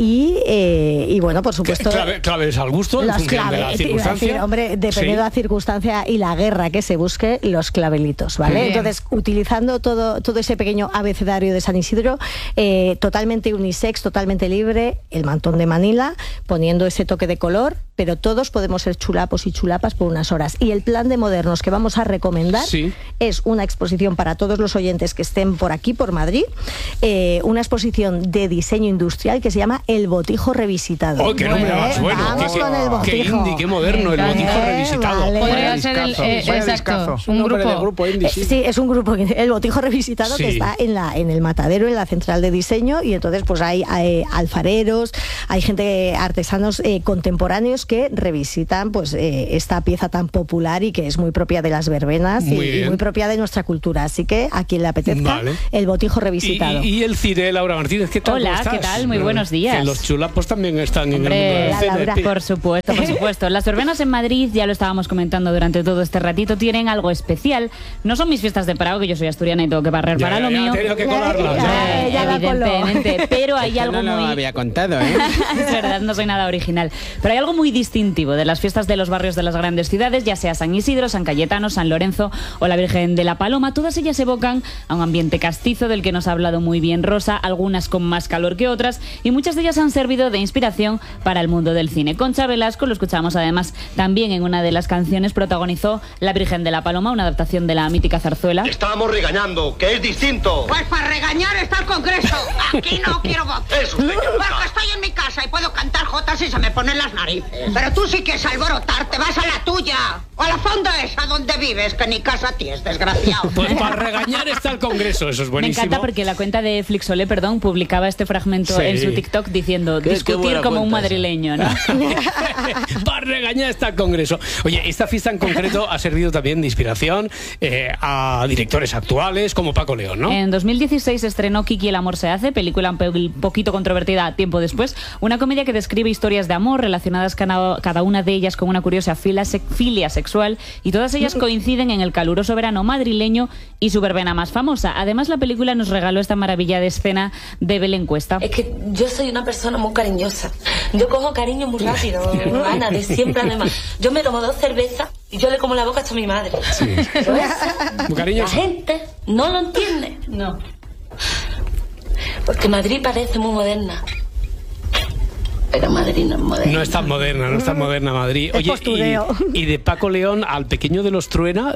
Speaker 3: Y bueno, por supuesto,
Speaker 1: claves al gusto en función de la circunstancia.
Speaker 3: Decir, hombre, dependiendo de la circunstancia y la guerra que se busque, los clavelitos, ¿vale? Entonces, utilizando todo ese pequeño abecedario de San Isidro, totalmente unisex, totalmente libre, el mantón de Manila, poniendo ese toque de color, pero todos podemos ser chulapos y chulapas por unas horas. Y el plan de modernos que vamos a recomendar es una exposición para todos los oyentes que estén por aquí, por Madrid, una exposición de diseño industrial que se llama El Botijo Revisitado.
Speaker 1: ¡Oh, qué nombre más bueno!
Speaker 3: Vamos con el Botijo.
Speaker 1: ¡Qué indie, qué moderno! El Botijo Revisitado.
Speaker 3: Vale.
Speaker 4: Podría ser exacto, un grupo
Speaker 5: indie.
Speaker 3: Sí, es un grupo, el Botijo Revisitado, que está en el Matadero, en la central de diseño, y entonces pues hay alfareros, hay gente, artesanos contemporáneos que revisitan pues esta pieza tan popular y que es muy propia de las verbenas y muy propia de nuestra cultura. Así que a quien le apetezca, el Botijo Revisitado.
Speaker 1: Y el cine, Laura Martínez, ¿qué tal?
Speaker 20: Hola, ¿qué tal? Muy buenos días.
Speaker 1: Que los chulapos también están en el mundo del cine.
Speaker 20: Por supuesto, por supuesto. Las verbenas en Madrid, ya lo estábamos comentando durante todo este ratito, tienen algo especial. No son mis fiestas de Prado, que yo soy asturiana y tengo que barrer para lo mío.
Speaker 1: Tengo que colarlas.
Speaker 20: Evidentemente. Pero hay algo
Speaker 5: no
Speaker 20: muy...
Speaker 5: lo había contado,
Speaker 20: Es verdad, no soy nada original. Pero hay algo muy distintivo de las fiestas de los barrios de las grandes ciudades, ya sea San Isidro, San Cayetano, San Lorenzo o la Virgen de la Paloma. Todas ellas evocan a un ambiente castizo del que nos ha hablado muy bien Rosa, algunas con más calor que otras, y muchas de ellas han servido de inspiración para el mundo del cine. Concha Velasco, lo escuchamos además también en una de las canciones, protagonizó La Virgen de la Paloma, una adaptación de la mítica zarzuela.
Speaker 19: Estamos regañando, que es distinto.
Speaker 21: Pues para regañar está el Congreso. Aquí no quiero voz.
Speaker 19: Es usted,
Speaker 21: porque estoy en mi casa y puedo cantar jotas y se me ponen las narices. Pero tú sí quieres alborotar, te vas a la tuya. O a la fonda esa donde vives, que ni casa tienes, desgraciado.
Speaker 1: Pues para regañar está el Congreso, eso es buenísimo.
Speaker 20: Me encanta porque la cuenta de Flixolé, publicaba este fragmento en su TikTok diciendo discutir como un madrileño, ¿no?
Speaker 1: Para regañar está el Congreso. Oye, esta fiesta en concreto ha servido también de inspiración a directores actuales como Paco León, ¿no?
Speaker 20: En 2016 estrenó Kiki el amor se hace, película un poquito controvertida tiempo después, una comedia que describe historias de amor relacionadas cada una de ellas con una curiosa filia sexual, y todas ellas coinciden en el caluroso verano madrileño y su verbena más famosa. Además, la película nos regaló esta maravilla de escena de Belén Cuesta.
Speaker 22: Es que yo soy una persona muy cariñosa. Yo cojo cariño muy rápido, Ana, de siempre además. Yo me tomo 2 cervezas y yo le como la boca hasta a mi madre.
Speaker 1: Sí.
Speaker 22: La gente no lo entiende.
Speaker 20: No.
Speaker 22: Porque Madrid parece muy moderna. Pero Madrid no es moderna.
Speaker 1: No es tan moderna Madrid. Oye, y de Paco León al pequeño de los Trueba,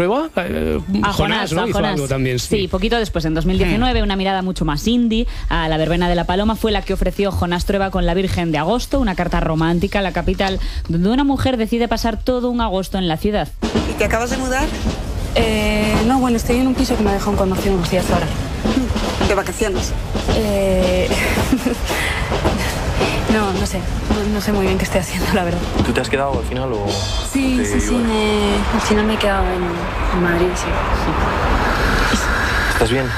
Speaker 20: a Jonás,
Speaker 1: ¿no?
Speaker 20: A
Speaker 1: Hizo
Speaker 20: Jonás.
Speaker 1: algo también.
Speaker 20: Sí, poquito después, en 2019, una mirada mucho más indie a la verbena de la Paloma fue la que ofreció Jonás Trueba con La Virgen de Agosto, una carta romántica a la capital, donde una mujer decide pasar todo un agosto en la ciudad.
Speaker 23: ¿Y te acabas de mudar? No, bueno, estoy en un piso que me ha dejado un conocido unos días ahora. ¿De vacaciones? No sé. No sé muy bien qué estoy haciendo, la verdad.
Speaker 24: ¿Tú te has quedado al final o...?
Speaker 23: Sí, al final me he quedado en Madrid, sí.
Speaker 24: ¿Estás bien?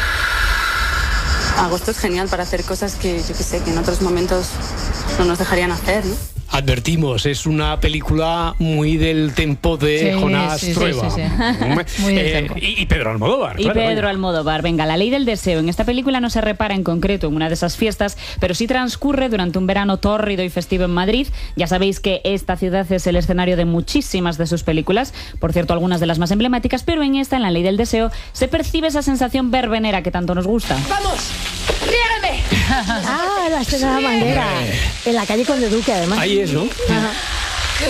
Speaker 23: Agosto es genial para hacer cosas que, yo qué sé, que en otros momentos no nos dejarían hacer, ¿no?
Speaker 1: Advertimos, es una película muy del tempo de Jonás Trueba.
Speaker 20: Muy del tempo.
Speaker 1: Y Pedro Almodóvar.
Speaker 20: Y Pedro Almodóvar. Venga, La ley del deseo. En esta película no se repara en concreto en una de esas fiestas, pero sí transcurre durante un verano tórrido y festivo en Madrid. Ya sabéis que esta ciudad es el escenario de muchísimas de sus películas, por cierto, algunas de las más emblemáticas, pero en esta, en La ley del deseo, se percibe esa sensación verbenera que tanto nos gusta.
Speaker 21: ¡Vamos! ¡Riégame!
Speaker 3: La escena de la manguera. En la calle Conde Duque, además.
Speaker 1: Ahí es, ¿no?
Speaker 21: Ajá. ¡Qué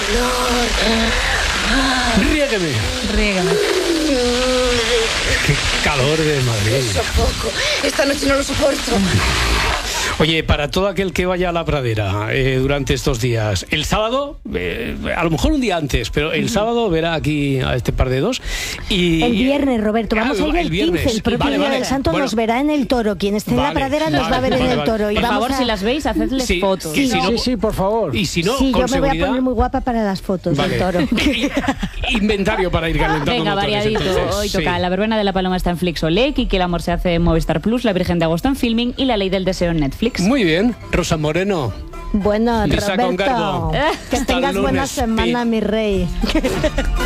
Speaker 21: calor!
Speaker 20: Riégame.
Speaker 1: ¡Qué calor de Madrid!
Speaker 21: Sofoco. Esta noche no lo soporto.
Speaker 1: Oye, para todo aquel que vaya a la pradera durante estos días, el sábado, a lo mejor un día antes, pero el sábado verá aquí a este par de dos. Y
Speaker 3: el viernes, Roberto, vamos a ir el 15, el propio día del Santo nos verá en el Toro. Quien esté en la pradera nos va a ver en el Toro.
Speaker 20: Por favor, si las veis, hacedles fotos.
Speaker 5: Sí, por favor.
Speaker 1: Y si no,
Speaker 3: sí,
Speaker 1: con
Speaker 3: yo me
Speaker 1: seguridad,
Speaker 3: voy a poner muy guapa para las fotos del Toro.
Speaker 1: Inventario para ir calentando.
Speaker 20: Venga,
Speaker 1: motores,
Speaker 20: variadito.
Speaker 1: entonces.
Speaker 20: Hoy toca La verbena de la Paloma está en Flixolé, Kiki el amor se hace en Movistar Plus, La Virgen de Agosto en Filming y La ley del deseo en Netflix.
Speaker 1: Muy bien, Rosa Moreno.
Speaker 3: Bueno,
Speaker 1: Lisa con
Speaker 3: Roberto,
Speaker 1: Garbo.
Speaker 3: que
Speaker 1: Hasta
Speaker 3: tengas
Speaker 1: el
Speaker 3: buena
Speaker 1: lunes,
Speaker 3: semana, mi rey.